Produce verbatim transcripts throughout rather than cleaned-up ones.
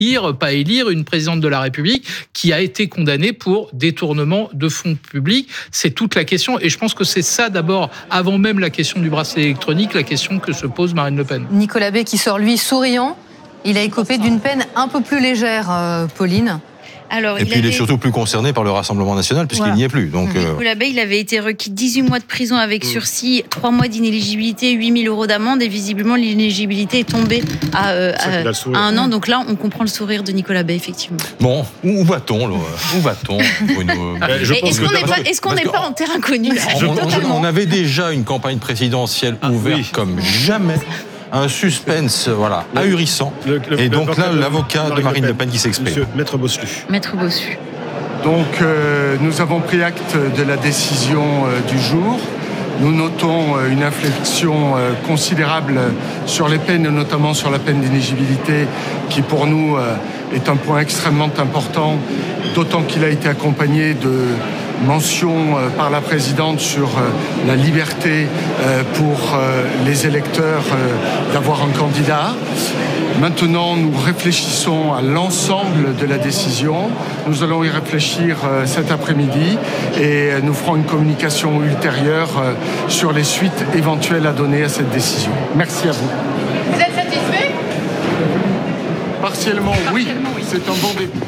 élire, pas élire une présidente de la République qui a été condamnée pour détournement de fonds publics. C'est toute la question. Et je pense que c'est ça d'abord, avant même la question du bracelet électronique, la question que se pose Marine Le Pen. Nicolas Bay qui sort, lui, souriant. Il a écopé d'une peine un peu plus légère, euh, Pauline. Alors, et il puis avait... il est surtout plus concerné par le Rassemblement national puisqu'il voilà. n'y est plus. Donc, euh... Nicolas Bay, il avait été requis dix-huit mois de prison avec sursis, trois mois d'inéligibilité, huit mille euros d'amende et visiblement l'inéligibilité est tombée à, euh, à, à un an. Donc là, on comprend le sourire de Nicolas Bay, effectivement. Bon, où va-t-on là Où va-t-on Bruno Est-ce qu'on n'est pas, est-ce qu'on n'est pas en terrain connu là on, on, on avait déjà une campagne présidentielle ah, ouverte oui. comme jamais. Un suspense, voilà, le, ahurissant. Le, le, et donc là, l'avocat de Marine Le Pen qui s'exprime. Monsieur Maître Bossu. Maître Bossu. Donc, euh, nous avons pris acte de la décision euh, du jour. Nous notons euh, une inflexion euh, considérable sur les peines, notamment sur la peine d'inéligibilité, qui pour nous euh, est un point extrêmement important, d'autant qu'il a été accompagné de mention euh, par la présidente sur euh, la liberté euh, pour euh, les électeurs euh, d'avoir un candidat. Maintenant, nous réfléchissons à l'ensemble de la décision. Nous allons y réfléchir euh, cet après-midi et nous ferons une communication ultérieure euh, sur les suites éventuelles à donner à cette décision. Merci à vous. Vous êtes satisfait ? Partiellement, oui. C'est un bon début.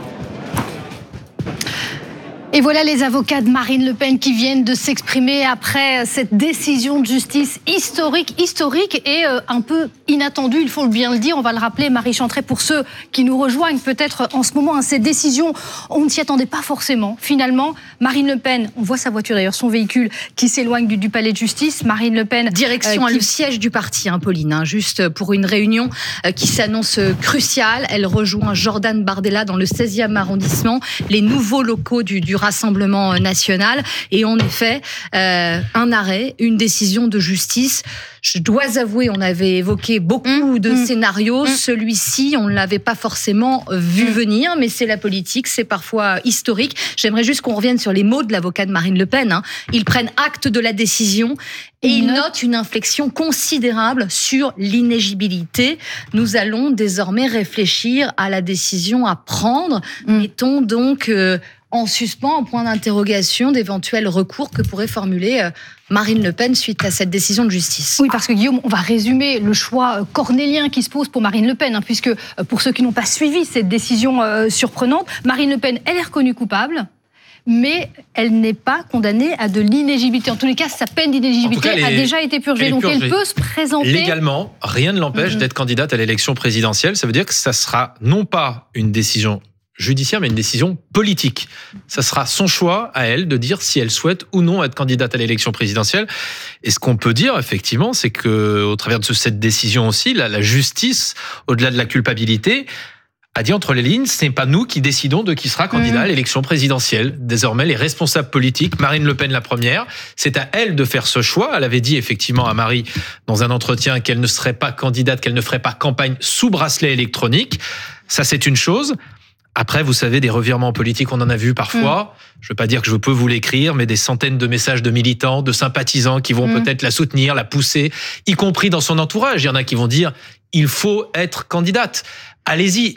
Et voilà les avocats de Marine Le Pen qui viennent de s'exprimer après cette décision de justice historique, historique et euh, un peu inattendue, il faut bien le dire. On va le rappeler, Marie Chantrey, pour ceux qui nous rejoignent peut-être en ce moment, hein, cette décision, on ne s'y attendait pas forcément. Finalement, Marine Le Pen, on voit sa voiture d'ailleurs, son véhicule qui s'éloigne du, du palais de justice. Marine Le Pen... Direction euh, qui... le siège du parti, hein, Pauline, hein, juste pour une réunion euh, qui s'annonce cruciale. Elle rejoint Jordan Bardella dans le seizième arrondissement, les nouveaux locaux du, du Rassemblement national. Et en effet, euh, un arrêt, une décision de justice. Je dois avouer, on avait évoqué beaucoup mmh, de mmh, scénarios. Mmh. Celui-ci, on ne l'avait pas forcément vu mmh. venir, mais c'est la politique, c'est parfois historique. J'aimerais juste qu'on revienne sur les mots de l'avocat de Marine Le Pen. Hein. Ils prennent acte de la décision et ils notent une inflexion considérable sur l'inéligibilité. Nous allons désormais réfléchir à la décision à prendre. Mmh. Mettons donc... Euh, en suspens, en point d'interrogation d'éventuels recours que pourrait formuler euh, Marine Le Pen suite à cette décision de justice. Oui, parce que Guillaume, on va résumer le choix cornélien qui se pose pour Marine Le Pen, hein, puisque euh, pour ceux qui n'ont pas suivi cette décision euh, surprenante, Marine Le Pen, elle est reconnue coupable, mais elle n'est pas condamnée à de l'inéligibilité. En tous les cas, sa peine d'inéligibilité a déjà été purgée, donc purgée. Elle peut se présenter... Légalement, rien ne l'empêche mmh. d'être candidate à l'élection présidentielle. Ça veut dire que ça sera non pas une décision judiciaire, mais une décision politique. Ça sera son choix à elle de dire si elle souhaite ou non être candidate à l'élection présidentielle. Et ce qu'on peut dire, effectivement, c'est que au travers de cette décision aussi, la, la justice, au-delà de la culpabilité, a dit entre les lignes, ce n'est pas nous qui décidons de qui sera candidat mmh. à l'élection présidentielle. Désormais, les responsables politiques, Marine Le Pen la première, c'est à elle de faire ce choix. Elle avait dit effectivement à Marie, dans un entretien, qu'elle ne serait pas candidate, qu'elle ne ferait pas campagne sous bracelet électronique. Ça, c'est une chose. Après, vous savez, des revirements politiques, on en a vu parfois. Mmh. Je ne veux pas dire que je peux vous l'écrire, mais des centaines de messages de militants, de sympathisants qui vont mmh. peut-être la soutenir, la pousser, y compris dans son entourage. Il y en a qui vont dire « il faut être candidate, allez-y ».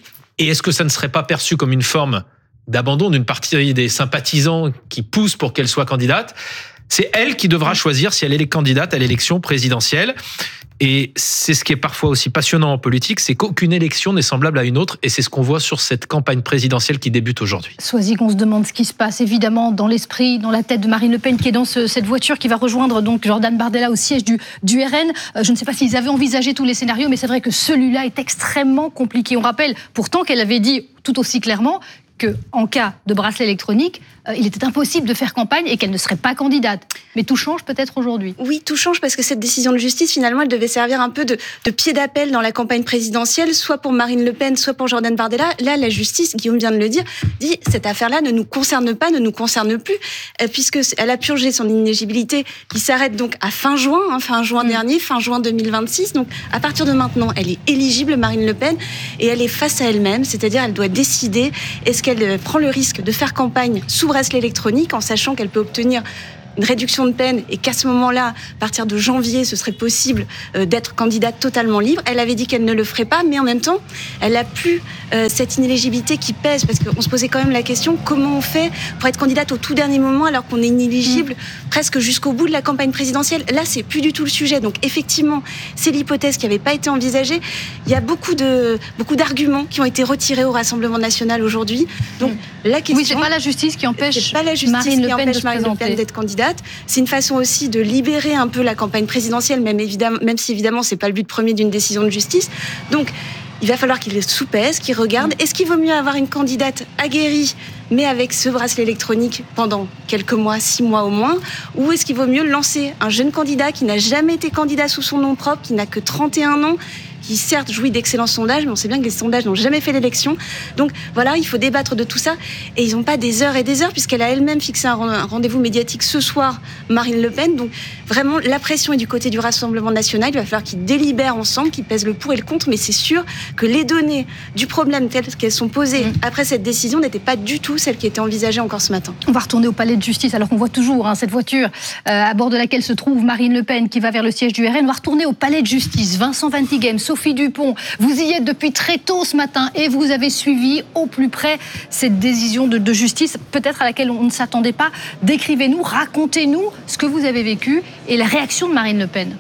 Et est-ce que ça ne serait pas perçu comme une forme d'abandon d'une partie des sympathisants qui poussent pour qu'elle soit candidate ? C'est elle qui devra choisir si elle est candidate à l'élection présidentielle. Et c'est ce qui est parfois aussi passionnant en politique, c'est qu'aucune élection n'est semblable à une autre, et c'est ce qu'on voit sur cette campagne présidentielle qui débute aujourd'hui. Sois-y qu'on se demande ce qui se passe, évidemment, dans l'esprit, dans la tête de Marine Le Pen, qui est dans ce, cette voiture qui va rejoindre donc Jordan Bardella au siège du, du R N. Euh, je ne sais pas s'ils avaient envisagé tous les scénarios, mais c'est vrai que celui-là est extrêmement compliqué. On rappelle pourtant qu'elle avait dit tout aussi clairement qu'en cas de bracelet électronique, euh, il était impossible de faire campagne et qu'elle ne serait pas candidate. Mais tout change peut-être aujourd'hui. Oui, tout change parce que cette décision de justice, finalement, elle devait servir un peu de, de pied d'appel dans la campagne présidentielle, soit pour Marine Le Pen, soit pour Jordan Bardella. Là, la justice, Guillaume vient de le dire, dit cette affaire-là ne nous concerne pas, ne nous concerne plus, euh, puisqu'elle a purgé son inéligibilité qui s'arrête donc à fin juin, hein, fin juin mmh. dernier, fin juin deux mille vingt-six. Donc, à partir de maintenant, elle est éligible, Marine Le Pen, et elle est face à elle-même, c'est-à-dire elle doit décider est-ce qu'elle Elle prend le risque de faire campagne sous bracelet électronique en sachant qu'elle peut obtenir une réduction de peine et qu'à ce moment-là, à partir de janvier, ce serait possible euh, d'être candidate totalement libre. Elle avait dit qu'elle ne le ferait pas, mais en même temps, elle n'a plus euh, cette inéligibilité qui pèse, parce qu'on se posait quand même la question, comment on fait pour être candidate au tout dernier moment alors qu'on est inéligible mmh. presque jusqu'au bout de la campagne présidentielle. Là, c'est plus du tout le sujet. Donc effectivement, c'est l'hypothèse qui n'avait pas été envisagée. Il y a beaucoup de beaucoup d'arguments qui ont été retirés au Rassemblement national aujourd'hui. Donc la question, oui, c'est pas la justice qui empêche c'est pas la justice Marine Le qui Pen empêche Marine Le Pen d'être candidate. C'est une façon aussi de libérer un peu la campagne présidentielle, même évidemment, même si évidemment c'est pas le but premier d'une décision de justice. Donc il va falloir qu'il sous-pèse, qu'il regarde. Est-ce qu'il vaut mieux avoir une candidate aguerrie, mais avec ce bracelet électronique pendant quelques mois, six mois au moins, ou est-ce qu'il vaut mieux lancer un jeune candidat qui n'a jamais été candidat sous son nom propre, qui n'a que trente et un ans, qui certes jouit d'excellents sondages, mais on sait bien que les sondages n'ont jamais fait l'élection. Donc voilà, il faut débattre de tout ça. Et ils n'ont pas des heures et des heures, puisqu'elle a elle-même fixé un rendez-vous médiatique ce soir, Marine Le Pen. Donc vraiment, la pression est du côté du Rassemblement national. Il va falloir qu'ils délibèrent ensemble, qu'ils pèsent le pour et le contre. Mais c'est sûr que les données du problème telles qu'elles sont posées mmh. après cette décision n'étaient pas du tout celles qui étaient envisagées encore ce matin. On va retourner au palais de justice, alors qu'on voit toujours hein, cette voiture euh, à bord de laquelle se trouve Marine Le Pen qui va vers le siège du R N. On va retourner au palais de justice. Vincent Van Tighem, Sophie Dupont, vous y êtes depuis très tôt ce matin et vous avez suivi au plus près cette décision de, de justice, peut-être à laquelle on ne s'attendait pas. Décrivez-nous, racontez-nous ce que vous avez vécu et la réaction de Marine Le Pen.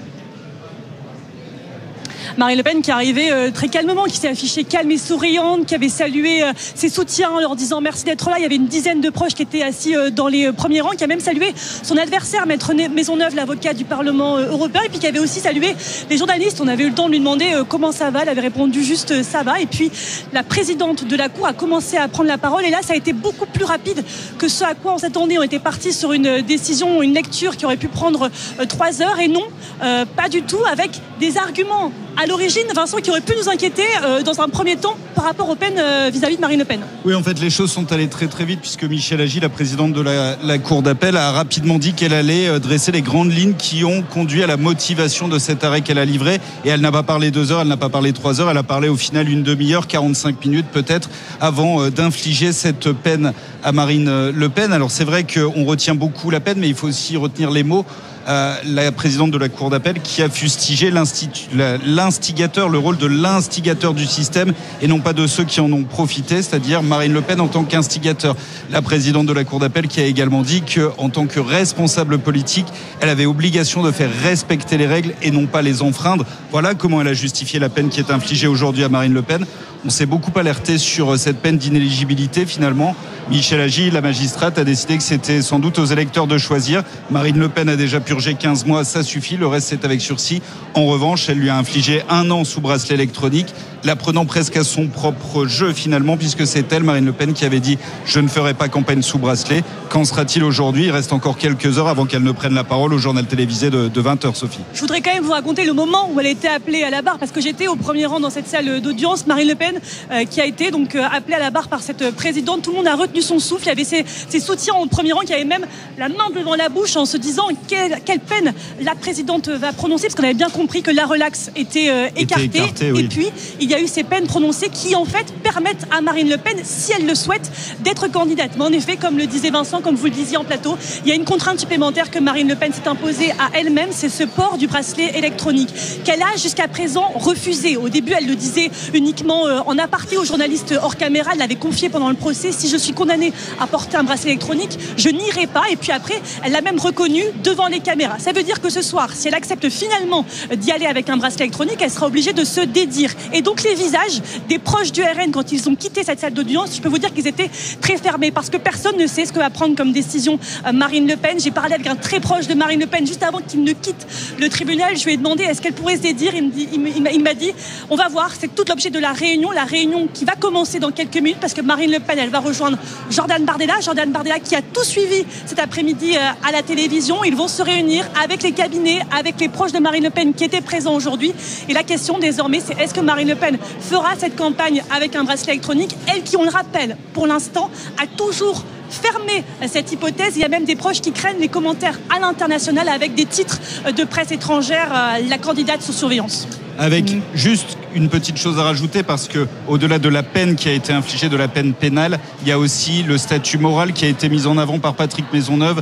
Marine Le Pen qui est arrivée euh, très calmement, qui s'est affichée calme et souriante, qui avait salué euh, ses soutiens en leur disant merci d'être là. Il y avait une dizaine de proches qui étaient assis euh, dans les premiers rangs, qui a même salué son adversaire, Maître Maisonneuve, l'avocat du Parlement euh, européen, et puis qui avait aussi salué les journalistes. On avait eu le temps de lui demander euh, comment ça va. Elle avait répondu juste euh, ça va. Et puis la présidente de la Cour a commencé à prendre la parole. Et là, ça a été beaucoup plus rapide que ce à quoi on s'attendait. On était parti sur une décision, une lecture qui aurait pu prendre euh, trois heures. Et non, euh, pas du tout, avec des arguments à l'origine, Vincent, qui aurait pu nous inquiéter euh, dans un premier temps par rapport aux peines euh, vis-à-vis de Marine Le Pen. Oui, en fait, les choses sont allées très très vite puisque Michèle Agy, la présidente de la, la Cour d'appel, a rapidement dit qu'elle allait euh, dresser les grandes lignes qui ont conduit à la motivation de cet arrêt qu'elle a livré. Et elle n'a pas parlé deux heures, elle n'a pas parlé trois heures, elle a parlé au final une demi-heure, quarante-cinq minutes peut-être, avant euh, d'infliger cette peine à Marine Le Pen. Alors c'est vrai qu'on retient beaucoup la peine, mais il faut aussi retenir les mots. Euh, la présidente de la Cour d'appel qui a fustigé l'instigateur, le rôle de l'instigateur du système et non pas de ceux qui en ont profité, c'est-à-dire Marine Le Pen en tant qu'instigateur. La présidente de la Cour d'appel qui a également dit qu'en tant que responsable politique, elle avait obligation de faire respecter les règles et non pas les enfreindre. Voilà comment elle a justifié la peine qui est infligée aujourd'hui à Marine Le Pen. On s'est beaucoup alerté sur cette peine d'inéligibilité. Finalement, Michèle Agy, la magistrate, a décidé que c'était sans doute aux électeurs de choisir. Marine Le Pen a déjà purgé quinze mois, ça suffit. Le reste, c'est avec sursis. En revanche, elle lui a infligé un an sous bracelet électronique, la prenant presque à son propre jeu finalement, puisque c'est elle, Marine Le Pen, qui avait dit « je ne ferai pas campagne sous bracelet ». Qu'en sera-t-il aujourd'hui ? Il reste encore quelques heures avant qu'elle ne prenne la parole au journal télévisé de, de vingt heures, Sophie. Je voudrais quand même vous raconter le moment où elle a été appelée à la barre, parce que j'étais au premier rang dans cette salle d'audience. Marine Le Pen euh, qui a été donc euh, appelée à la barre par cette présidente. Tout le monde a retenu son souffle. Il y avait ses, ses soutiens au premier rang qui avaient même la main devant la bouche en se disant quelle, quelle peine la présidente va prononcer, parce qu'on avait bien compris que la relaxe était euh, écartée. Était écarté, oui. Et puis, il y a eu ces peines prononcées qui, en fait, permettent à Marine Le Pen, si elle le souhaite, d'être candidate. Mais en effet, comme le disait Vincent, comme vous le disiez en plateau, il y a une contrainte supplémentaire que Marine Le Pen s'est imposée à elle-même, c'est ce port du bracelet électronique qu'elle a jusqu'à présent refusé. Au début, elle le disait uniquement euh, en aparté aux journalistes hors caméra. Elle l'avait confié pendant le procès. Si je suis condamnée à porter un bracelet électronique, je n'irai pas. Et puis après, elle l'a même reconnu devant les caméras. Ça veut dire que ce soir, si elle accepte finalement d'y aller avec un bracelet électronique, elle sera obligée de se dédire. Et donc les visages des proches du R N, quand ils ont quitté cette salle d'audience, je peux vous dire qu'ils étaient très fermés, parce que personne ne sait ce que va prendre comme décision Marine Le Pen. J'ai parlé avec un très proche de Marine Le Pen juste avant qu'il ne quitte le tribunal. Je lui ai demandé est-ce qu'elle pourrait se dédire. Il, me dit, il m'a dit on va voir, c'est tout l'objet de la réunion, la réunion qui va commencer dans quelques minutes, parce que Marine Le Pen, elle va rejoindre Jordan Bardella, Jordan Bardella qui a tout suivi cet après-midi à la télévision. Ils vont se réunir avec les cabinets, avec les proches de Marine Le Pen qui étaient présents aujourd'hui. Et la question désormais, c'est est-ce que Marine Le Pen fera cette campagne avec un bracelet électronique, elle qui, on le rappelle, pour l'instant, a toujours fermé cette hypothèse. Il y a même des proches qui craignent les commentaires à l'international avec des titres de presse étrangère, la candidate sous surveillance. Avec mmh. juste une petite chose à rajouter, parce que au-delà de la peine qui a été infligée, de la peine pénale, il y a aussi le statut moral qui a été mis en avant par Patrick Maisonneuve,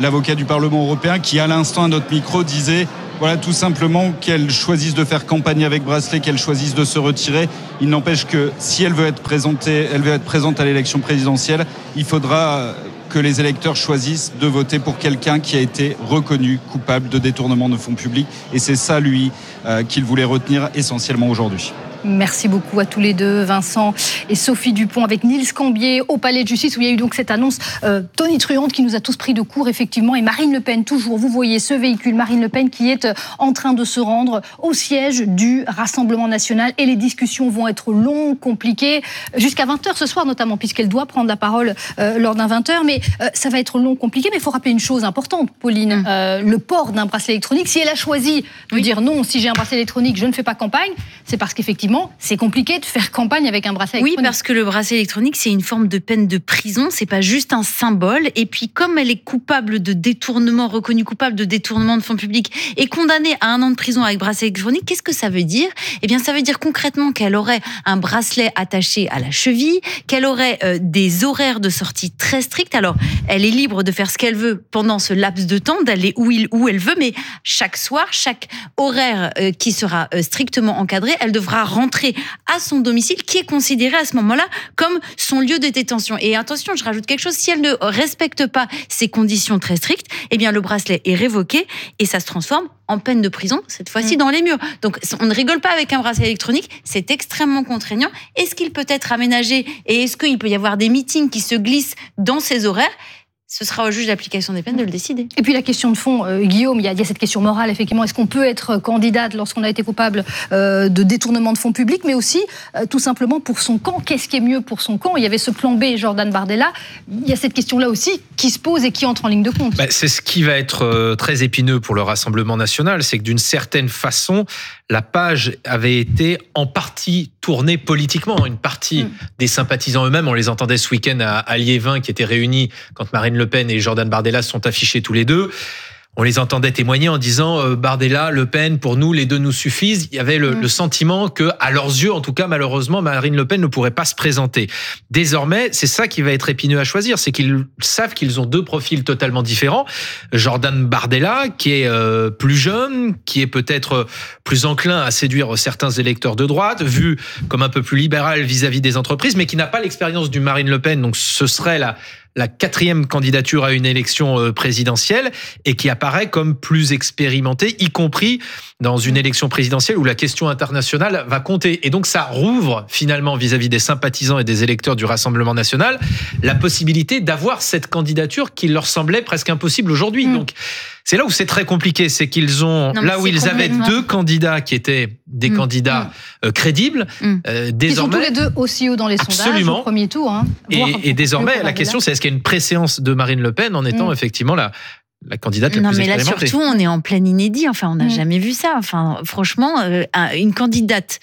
l'avocat du Parlement européen, qui à l'instant à notre micro disait voilà, tout simplement qu'elle choisisse de faire campagne avec bracelet, qu'elle choisisse de se retirer. Il n'empêche que si elle veut être présentée, elle veut être présente à l'élection présidentielle, il faudra que les électeurs choisissent de voter pour quelqu'un qui a été reconnu coupable de détournement de fonds publics. Et c'est ça, lui, euh, qu'il voulait retenir essentiellement aujourd'hui. Merci beaucoup à tous les deux, Vincent et Sophie Dupont, avec Niels Cambier au Palais de Justice, où il y a eu donc cette annonce euh, tonitruante qui nous a tous pris de court, effectivement. Et Marine Le Pen, toujours, vous voyez ce véhicule, Marine Le Pen, qui est en train de se rendre au siège du Rassemblement national. Et les discussions vont être longues, compliquées, jusqu'à vingt heures ce soir notamment, puisqu'elle doit prendre la parole euh, lors d'un vingt heures. Mais euh, ça va être long, compliqué. Mais il faut rappeler une chose importante, Pauline, mmh. euh, le port d'un bracelet électronique. Si elle a choisi de oui. dire non, si j'ai un bracelet électronique, je ne fais pas campagne, c'est parce qu'effectivement, c'est compliqué de faire campagne avec un bracelet électronique. Oui, parce que le bracelet électronique, c'est une forme de peine de prison, c'est pas juste un symbole. Et puis, comme elle est coupable de détournement, reconnue coupable de détournement de fonds publics et condamnée à un an de prison avec bracelet électronique, qu'est-ce que ça veut dire ? Eh bien, ça veut dire concrètement qu'elle aurait un bracelet attaché à la cheville, qu'elle aurait euh, des horaires de sortie très stricts. Alors, elle est libre de faire ce qu'elle veut pendant ce laps de temps, d'aller où, il, où elle veut, mais chaque soir, chaque horaire euh, qui sera euh, strictement encadré, elle devra rentrer à son domicile, qui est considéré à ce moment-là comme son lieu de détention. Et attention, je rajoute quelque chose, si elle ne respecte pas ces conditions très strictes, eh bien le bracelet est révoqué et ça se transforme en peine de prison, cette fois-ci mmh. dans les murs. Donc on ne rigole pas avec un bracelet électronique, c'est extrêmement contraignant. Est-ce qu'il peut être aménagé et est-ce qu'il peut y avoir des meetings qui se glissent dans ces horaires ? Ce sera au juge d'application des peines de le décider. Et puis la question de fond, euh, Guillaume, il y, a, il y a cette question morale, effectivement. Est-ce qu'on peut être candidate lorsqu'on a été coupable euh, de détournement de fonds publics, mais aussi, euh, tout simplement, pour son camp ? Qu'est-ce qui est mieux pour son camp ? Il y avait ce plan B, Jordan Bardella. Il y a cette question-là aussi qui se pose et qui entre en ligne de compte. Bah, c'est ce qui va être euh, très épineux pour le Rassemblement national. C'est que d'une certaine façon, la page avait été en partie tournée politiquement. Une partie mmh. des sympathisants eux-mêmes, on les entendait ce week-end à, à Liévin, qui étaient réunis quand Marine Le Pen et Jordan Bardella sont affichés tous les deux. On les entendait témoigner en disant euh, Bardella, Le Pen, pour nous, les deux nous suffisent. Il y avait le, mmh. le sentiment que, à leurs yeux, en tout cas, malheureusement, Marine Le Pen ne pourrait pas se présenter. Désormais, c'est ça qui va être épineux à choisir, c'est qu'ils savent qu'ils ont deux profils totalement différents. Jordan Bardella, qui est euh, plus jeune, qui est peut-être plus enclin à séduire certains électeurs de droite, vu comme un peu plus libéral vis-à-vis des entreprises, mais qui n'a pas l'expérience du Marine Le Pen. Donc, ce serait la la quatrième candidature à une élection présidentielle et qui apparaît comme plus expérimentée, y compris dans une élection présidentielle où la question internationale va compter. Et donc ça rouvre finalement vis-à-vis des sympathisants et des électeurs du Rassemblement national la possibilité d'avoir cette candidature qui leur semblait presque impossible aujourd'hui. Mmh. Donc c'est là où c'est très compliqué, c'est qu'ils ont, non, là où ils avaient deux candidats qui étaient des mmh. candidats mmh. Euh, crédibles, mmh. euh, désormais... Ils sont tous les deux aussi haut dans les absolument. sondages au premier tour. Hein, et, et désormais, la question c'est est-ce qu'il y a une préséance de Marine Le Pen en étant mmh. effectivement la, la candidate la non, plus expérimentée. Non mais là surtout, on est en plein inédit, enfin on n'a mmh. jamais vu ça. Enfin franchement, euh, une candidate...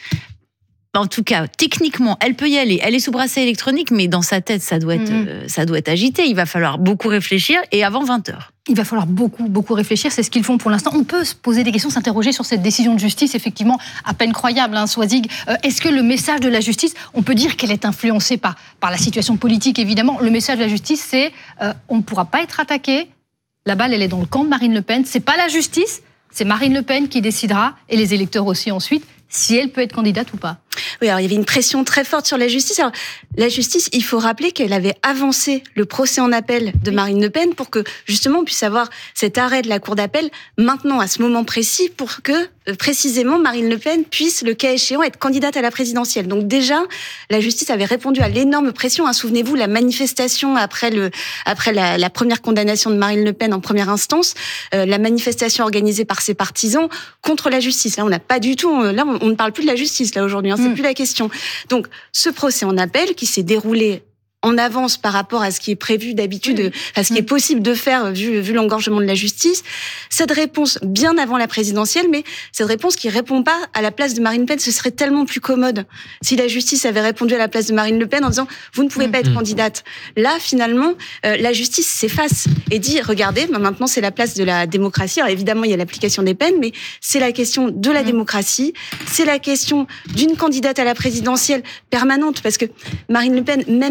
En tout cas, techniquement, elle peut y aller. Elle est sous bracelet électronique, mais dans sa tête, ça doit être, mmh. euh, ça doit être agité. Il va falloir beaucoup réfléchir et avant vingt heures. Il va falloir beaucoup, beaucoup réfléchir. C'est ce qu'ils font pour l'instant. On peut se poser des questions, s'interroger sur cette décision de justice, effectivement, à peine croyable, hein, Soisig. Euh, est-ce que le message de la justice, on peut dire qu'elle est influencée par, par la situation politique, évidemment. Le message de la justice, c'est euh, on ne pourra pas être attaqué. La balle, elle est dans le camp de Marine Le Pen. C'est pas la justice, c'est Marine Le Pen qui décidera, et les électeurs aussi ensuite, si elle peut être candidate ou pas. Oui, alors il y avait une pression très forte sur la justice. Alors, la justice, il faut rappeler qu'elle avait avancé le procès en appel de Marine Le Pen pour que, justement, on puisse avoir cet arrêt de la Cour d'appel maintenant, à ce moment précis, pour que, précisément, Marine Le Pen puisse, le cas échéant, être candidate à la présidentielle. Donc déjà, la justice avait répondu à l'énorme pression. Hein, souvenez-vous, la manifestation après, le, après la, la première condamnation de Marine Le Pen en première instance, euh, la manifestation organisée par ses partisans contre la justice. Là, on n'a pas du tout... Là, on, on ne parle plus de la justice, là, aujourd'hui. Hein, c'est mmh. plus la question. Donc, ce procès en appel qui s'est déroulé en avance par rapport à ce qui est prévu d'habitude, oui. à ce qui est possible de faire vu, vu l'engorgement de la justice, cette réponse bien avant la présidentielle, mais cette réponse qui répond pas à la place de Marine Le Pen, ce serait tellement plus commode si la justice avait répondu à la place de Marine Le Pen en disant vous ne pouvez pas être candidate. Là, finalement, euh, la justice s'efface et dit regardez, maintenant c'est la place de la démocratie. Alors évidemment, il y a l'application des peines, mais c'est la question de la démocratie, c'est la question d'une candidate à la présidentielle permanente, parce que Marine Le Pen, même si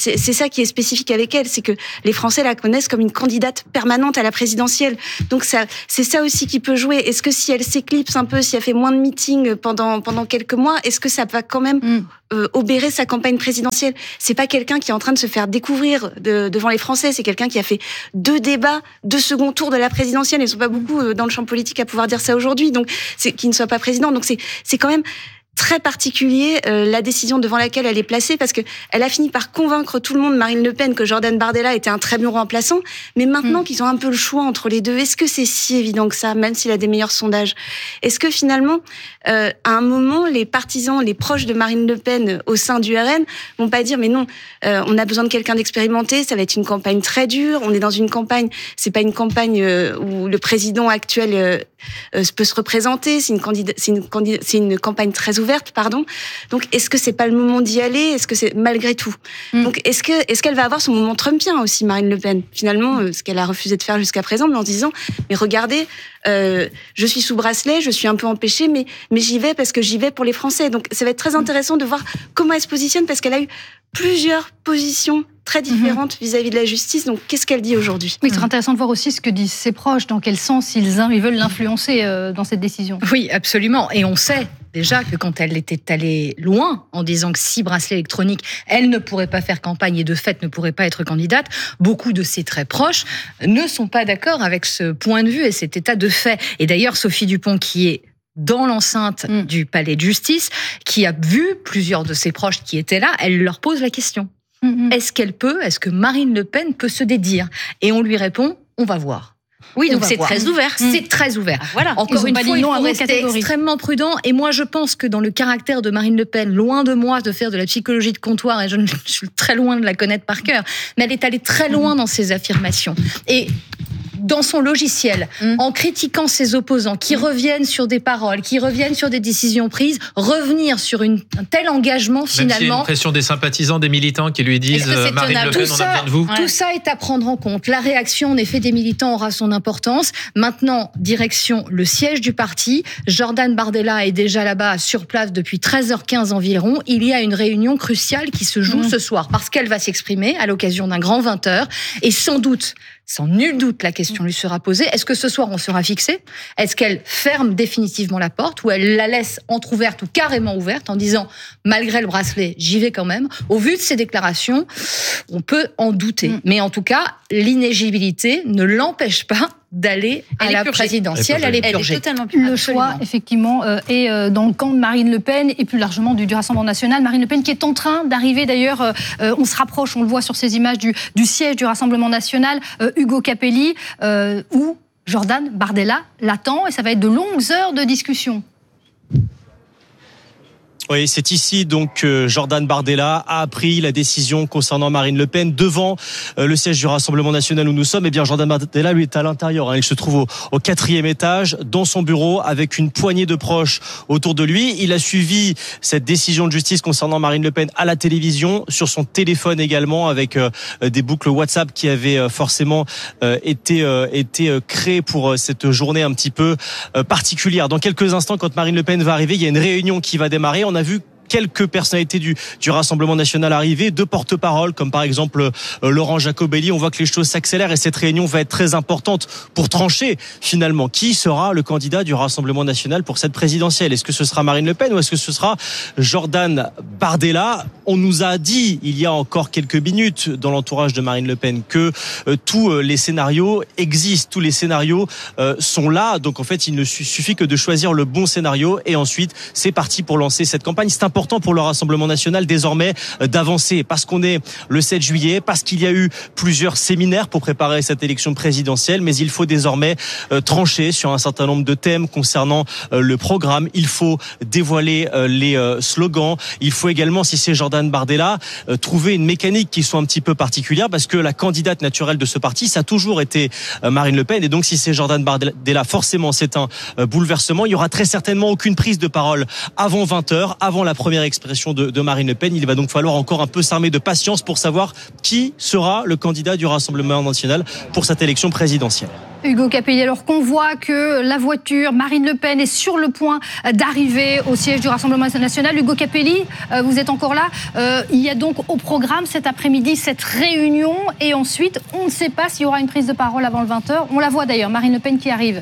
c'est, c'est ça qui est spécifique avec elle, c'est que les Français la connaissent comme une candidate permanente à la présidentielle. Donc ça, c'est ça aussi qui peut jouer. Est-ce que si elle s'éclipse un peu, si elle fait moins de meetings pendant pendant quelques mois, est-ce que ça va quand même mm. euh, obérer sa campagne présidentielle? C'est pas quelqu'un qui est en train de se faire découvrir de, devant les Français. C'est quelqu'un qui a fait deux débats, deux second tours de la présidentielle. Ils sont pas beaucoup dans le champ politique à pouvoir dire ça aujourd'hui. Donc, c'est qu'il ne soit pas président. Donc, c'est c'est quand même très particulier euh, la décision devant laquelle elle est placée, parce que elle a fini par convaincre tout le monde, Marine Le Pen, que Jordan Bardella était un très bon remplaçant. Mais maintenant mmh. qu'ils ont un peu le choix entre les deux, est-ce que c'est si évident que ça, même s'il a des meilleurs sondages? Est-ce que finalement, euh, à un moment, les partisans, les proches de Marine Le Pen au sein du R N vont pas dire mais non, euh, on a besoin de quelqu'un d'expérimenté, ça va être une campagne très dure, on est dans une campagne, c'est pas une campagne euh, où le président actuel euh, euh, peut se représenter, c'est une, candida- c'est une, candida- c'est une campagne très ouverte. Ouverte, pardon. Donc, est-ce que c'est pas le moment d'y aller? Est-ce que c'est malgré tout? Mm. Donc, est-ce que est-ce qu'elle va avoir son moment trumpien aussi, Marine Le Pen? Finalement, euh, ce qu'elle a refusé de faire jusqu'à présent, mais en se disant, mais regardez, euh, je suis sous bracelet, je suis un peu empêchée, mais mais j'y vais parce que j'y vais pour les Français. Donc, ça va être très intéressant de voir comment elle se positionne, parce qu'elle a eu plusieurs positions très différentes mmh. vis-à-vis de la justice. Donc, qu'est-ce qu'elle dit aujourd'hui? Oui, c'est intéressant de voir aussi ce que disent ses proches, dans quel sens ils, ils veulent l'influencer euh, dans cette décision. Oui, absolument. Et on sait déjà que quand elle était allée loin, en disant que si bracelet électronique, elle ne pourrait pas faire campagne et de fait ne pourrait pas être candidate, beaucoup de ses très proches ne sont pas d'accord avec ce point de vue et cet état de fait. Et d'ailleurs, Sophie Dupont, qui est dans l'enceinte mmh. du palais de justice, qui a vu plusieurs de ses proches qui étaient là, elle leur pose la question. Mmh. Est-ce qu'elle peut, est-ce que Marine Le Pen peut se dédire? Et on lui répond, on va voir. Oui, donc c'est voir. très ouvert. Mmh. C'est très ouvert. Ah, voilà. Encore une fois, il faut rester catégorie. extrêmement prudent. Et moi, je pense que dans le caractère de Marine Le Pen, loin de moi de faire de la psychologie de comptoir, et je, je suis très loin de la connaître par cœur, mais elle est allée très loin mmh. dans ses affirmations. Et dans son logiciel, mmh. en critiquant ses opposants, qui mmh. reviennent sur des paroles, qui reviennent sur des décisions prises, revenir sur une, un tel engagement, finalement... Même s'il y a une pression des sympathisants, des militants qui lui disent euh, « Marine Le Pen, on a besoin de vous ». Tout ça est à prendre en compte. La réaction, en effet, des militants aura son importance. Maintenant, direction le siège du parti. Jordan Bardella est déjà là-bas, sur place, depuis treize heures quinze environ. Il y a une réunion cruciale qui se joue mmh. ce soir, parce qu'elle va s'exprimer à l'occasion d'un grand vingt heures. Et sans doute... Sans nul doute, la question lui sera posée. Est-ce que ce soir, on sera fixé? Est-ce qu'elle ferme définitivement la porte ou elle la laisse entrouverte ou carrément ouverte en disant, malgré le bracelet, j'y vais quand même? Au vu de ces déclarations, on peut en douter. Mmh. Mais en tout cas, l'inéligibilité ne l'empêche pas d'aller à la purgée. présidentielle, elle est purgée. Le choix, effectivement, euh, est euh, dans le camp de Marine Le Pen et plus largement du, du Rassemblement national. Marine Le Pen qui est en train d'arriver, d'ailleurs, euh, on se rapproche, on le voit sur ces images du, du siège du Rassemblement national, euh, Ugo Capelli, euh, où Jordan Bardella l'attend et ça va être de longues heures de discussion. Oui, c'est ici donc que Jordan Bardella a pris la décision concernant Marine Le Pen devant le siège du Rassemblement national où nous sommes. Eh bien, Jordan Bardella, lui, est à l'intérieur. Hein. Il se trouve au, au quatrième étage, dans son bureau, avec une poignée de proches autour de lui. Il a suivi cette décision de justice concernant Marine Le Pen à la télévision, sur son téléphone également, avec euh, des boucles WhatsApp qui avaient euh, forcément euh, été, euh, été euh, créées pour euh, cette journée un petit peu euh, particulière. Dans quelques instants, quand Marine Le Pen va arriver, il y a une réunion qui va démarrer. On a vu quelques personnalités du, du Rassemblement national arriver, deux porte-paroles, comme par exemple euh, Laurent Jacobelli. On voit que les choses s'accélèrent et cette réunion va être très importante pour trancher finalement qui sera le candidat du Rassemblement national pour cette présidentielle. Est-ce que ce sera Marine Le Pen ou est-ce que ce sera Jordan Bardella? On nous a dit il y a encore quelques minutes dans l'entourage de Marine Le Pen que euh, tous euh, les scénarios existent, tous les scénarios euh, sont là. Donc en fait, il ne suffit que de choisir le bon scénario et ensuite c'est parti pour lancer cette campagne. C'est important pour le Rassemblement national désormais d'avancer parce qu'on est le sept juillet, parce qu'il y a eu plusieurs séminaires pour préparer cette élection présidentielle, mais il faut désormais euh, trancher sur un certain nombre de thèmes concernant euh, le programme. Il faut dévoiler euh, les euh, slogans. Il faut également, si c'est Jordan Bardella, euh, trouver une mécanique qui soit un petit peu particulière parce que la candidate naturelle de ce parti, ça a toujours été euh, Marine Le Pen. Et donc, si c'est Jordan Bardella, forcément, c'est un euh, bouleversement. Il y aura très certainement aucune prise de parole avant vingt heures, avant la première expression de, de Marine Le Pen. Il va donc falloir encore un peu s'armer de patience pour savoir qui sera le candidat du Rassemblement national pour cette élection présidentielle. Hugo Capelli, alors qu'on voit que la voiture Marine Le Pen est sur le point d'arriver au siège du Rassemblement national. Hugo Capelli, vous êtes encore là. Euh, il y a donc au programme cet après-midi cette réunion et ensuite, on ne sait pas s'il y aura une prise de parole avant le vingt heures. On la voit d'ailleurs, Marine Le Pen qui arrive.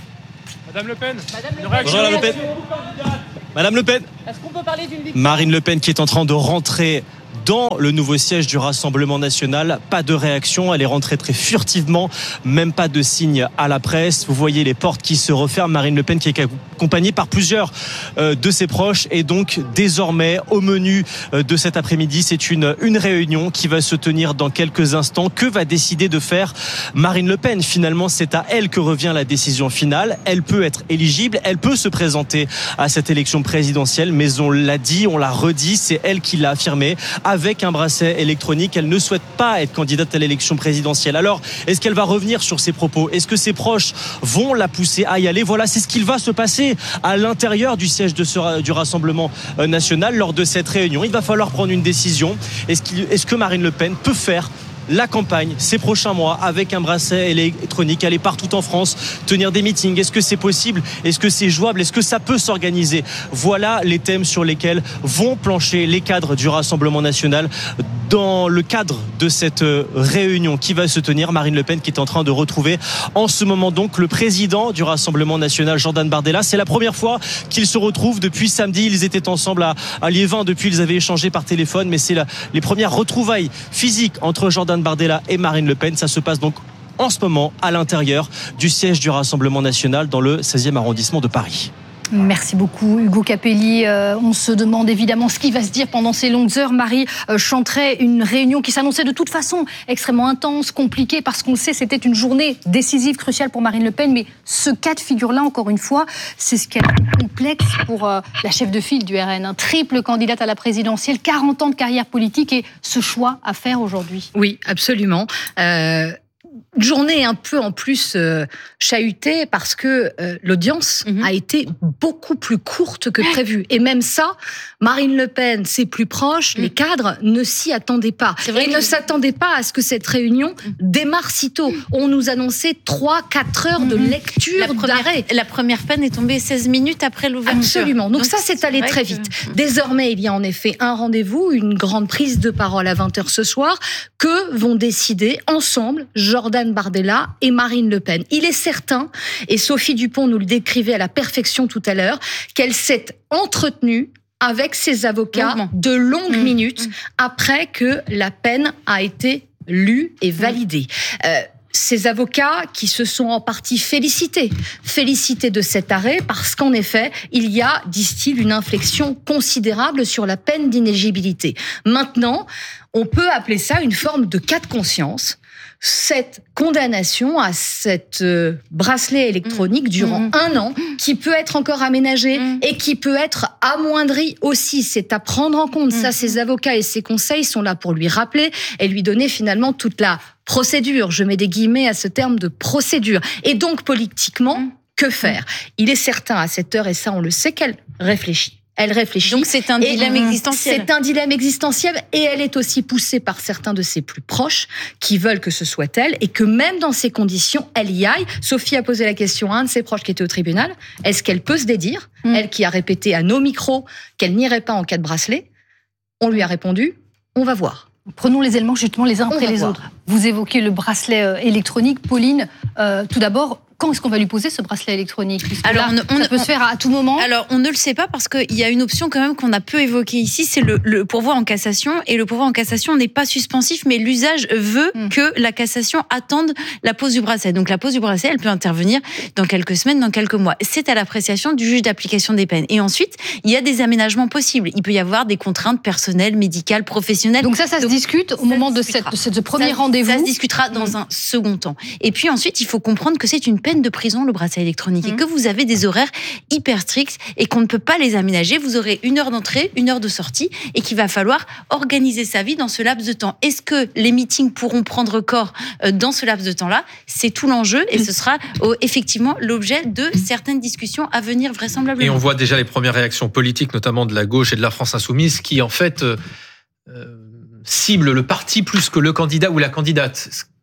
Madame Le Pen, Madame Le Pen. Bonjour, Madame Le Pen. Madame Le Pen. Est-ce qu'on peut parler d'une victoire ? Marine Le Pen qui est en train de rentrer dans le nouveau siège du Rassemblement national. Pas de réaction, elle est rentrée très furtivement, même pas de signe à la presse. Vous voyez les portes qui se referment. Marine Le Pen qui est accompagnée par plusieurs euh, de ses proches et donc désormais au menu euh, de cet après-midi, c'est une, une réunion qui va se tenir dans quelques instants. Que va décider de faire Marine Le Pen ? Finalement, c'est à elle que revient la décision finale. Elle peut être éligible, elle peut se présenter à cette élection présidentielle, mais on l'a dit, on l'a redit, c'est elle qui l'a affirmé. Avec un bracelet électronique, elle ne souhaite pas être candidate à l'élection présidentielle. Alors, est-ce qu'elle va revenir sur ses propos ? Est-ce que ses proches vont la pousser à y aller ? Voilà, c'est ce qu'il va se passer à l'intérieur du siège de ce, du Rassemblement national lors de cette réunion. Il va falloir prendre une décision. Est-ce, qu'il, est-ce que Marine Le Pen peut faire la campagne ces prochains mois avec un bracelet électronique, aller partout en France, tenir des meetings? Est-ce que c'est possible? Est-ce que c'est jouable? Est-ce que ça peut s'organiser? Voilà les thèmes sur lesquels vont plancher les cadres du Rassemblement national dans le cadre de cette réunion qui va se tenir. Marine Le Pen qui est en train de retrouver en ce moment donc le président du Rassemblement national, Jordan Bardella. C'est la première fois qu'ils se retrouvent depuis samedi. Ils étaient ensemble à, à Liévin. Depuis, ils avaient échangé par téléphone, mais c'est la, les premières retrouvailles physiques entre Jordan Bardella et Marine Le Pen. Ça se passe donc en ce moment à l'intérieur du siège du Rassemblement national dans le seizième arrondissement de Paris. Merci beaucoup Hugo Capelli. Euh, on se demande évidemment ce qui va se dire pendant ces longues heures. Marie euh, Chantrey, une réunion qui s'annonçait de toute façon extrêmement intense, compliquée, parce qu'on le sait, c'était une journée décisive, cruciale pour Marine Le Pen. Mais ce cas de figure-là, encore une fois, c'est ce qui est complexe pour euh, la chef de file du R N. Un triple candidate à la présidentielle, quarante ans de carrière politique et ce choix à faire aujourd'hui. Oui, absolument. Euh... Journée un peu en plus euh, chahutée parce que euh, l'audience mmh. a été beaucoup plus courte que prévu. Et même ça, Marine Le Pen, ses plus proches, mmh. les cadres, ne s'y attendaient pas. C'est vrai et que... ne s'attendaient pas à ce que cette réunion mmh. démarre si tôt. Mmh. On nous annonçait trois quatre heures mmh. de lecture la première, d'arrêt. La première peine est tombée seize minutes après l'ouverture. Absolument. Donc, Donc ça, c'est allé très vite. Que... Désormais, il y a en effet un rendez-vous, une grande prise de parole à vingt heures ce soir. Que vont décider ensemble Jordan Bardella et Marine Le Pen? Il est certain, et Sophie Dupont nous le décrivait à la perfection tout à l'heure, qu'elle s'est entretenue avec ses avocats Longuement. de longues mmh. minutes mmh. après que la peine a été lue et validée. Mmh. Euh, Ces avocats qui se sont en partie félicités, félicités de cet arrêt parce qu'en effet, il y a, disent-ils, une inflexion considérable sur la peine d'inéligibilité. Maintenant, on peut appeler ça une forme de cas de conscience. Cette condamnation à cette euh, bracelet électronique durant mmh. un an, qui peut être encore aménagé mmh. et qui peut être amoindri aussi. C'est à prendre en compte. Mmh. Ça, ses avocats et ses conseils sont là pour lui rappeler et lui donner finalement toute la procédure. Je mets des guillemets à ce terme de procédure. Et donc, politiquement, mmh. que faire? Il est certain à cette heure, et ça on le sait, qu'elle réfléchit. Elle réfléchit. Donc c'est un dilemme existentiel. C'est un dilemme existentiel et elle est aussi poussée par certains de ses plus proches qui veulent que ce soit elle et que même dans ces conditions, elle y aille. Sophie a posé la question à un de ses proches qui était au tribunal. Est-ce qu'elle peut se dédire? mmh. Elle qui a répété à nos micros qu'elle n'irait pas en cas de bracelet. On lui a répondu, on va voir. Prenons les éléments justement les uns après les voir. autres. Vous évoquez le bracelet électronique. Pauline, euh, tout d'abord, quand est-ce qu'on va lui poser ce bracelet électronique? Alors, là, on, ça peut on, se faire à tout moment. Alors, on ne le sait pas parce qu'il y a une option quand même qu'on a peu évoquée ici, c'est le, le pourvoi en cassation. Et le pourvoi en cassation n'est pas suspensif, mais l'usage veut mmh. que la cassation attende la pose du bracelet. Donc, la pose du bracelet, elle peut intervenir dans quelques semaines, dans quelques mois. C'est à l'appréciation du juge d'application des peines. Et ensuite, il y a des aménagements possibles. Il peut y avoir des contraintes personnelles, médicales, professionnelles. Donc ça, ça Donc, se discute au moment de, cette, de ce premier ça, rendez-vous. Ça se discutera dans mmh. un second temps. Et puis ensuite, il faut comprendre que c'est une peine de prison, le bracelet électronique, mmh. et que vous avez des horaires hyper stricts et qu'on ne peut pas les aménager. Vous aurez une heure d'entrée, une heure de sortie et qu'il va falloir organiser sa vie dans ce laps de temps. Est-ce que les meetings pourront prendre corps dans ce laps de temps-là? C'est tout l'enjeu et ce sera effectivement l'objet de certaines discussions à venir vraisemblablement. Et on voit déjà les premières réactions politiques, notamment de la gauche et de la France insoumise, qui en fait euh, ciblent le parti plus que le candidat ou la candidate.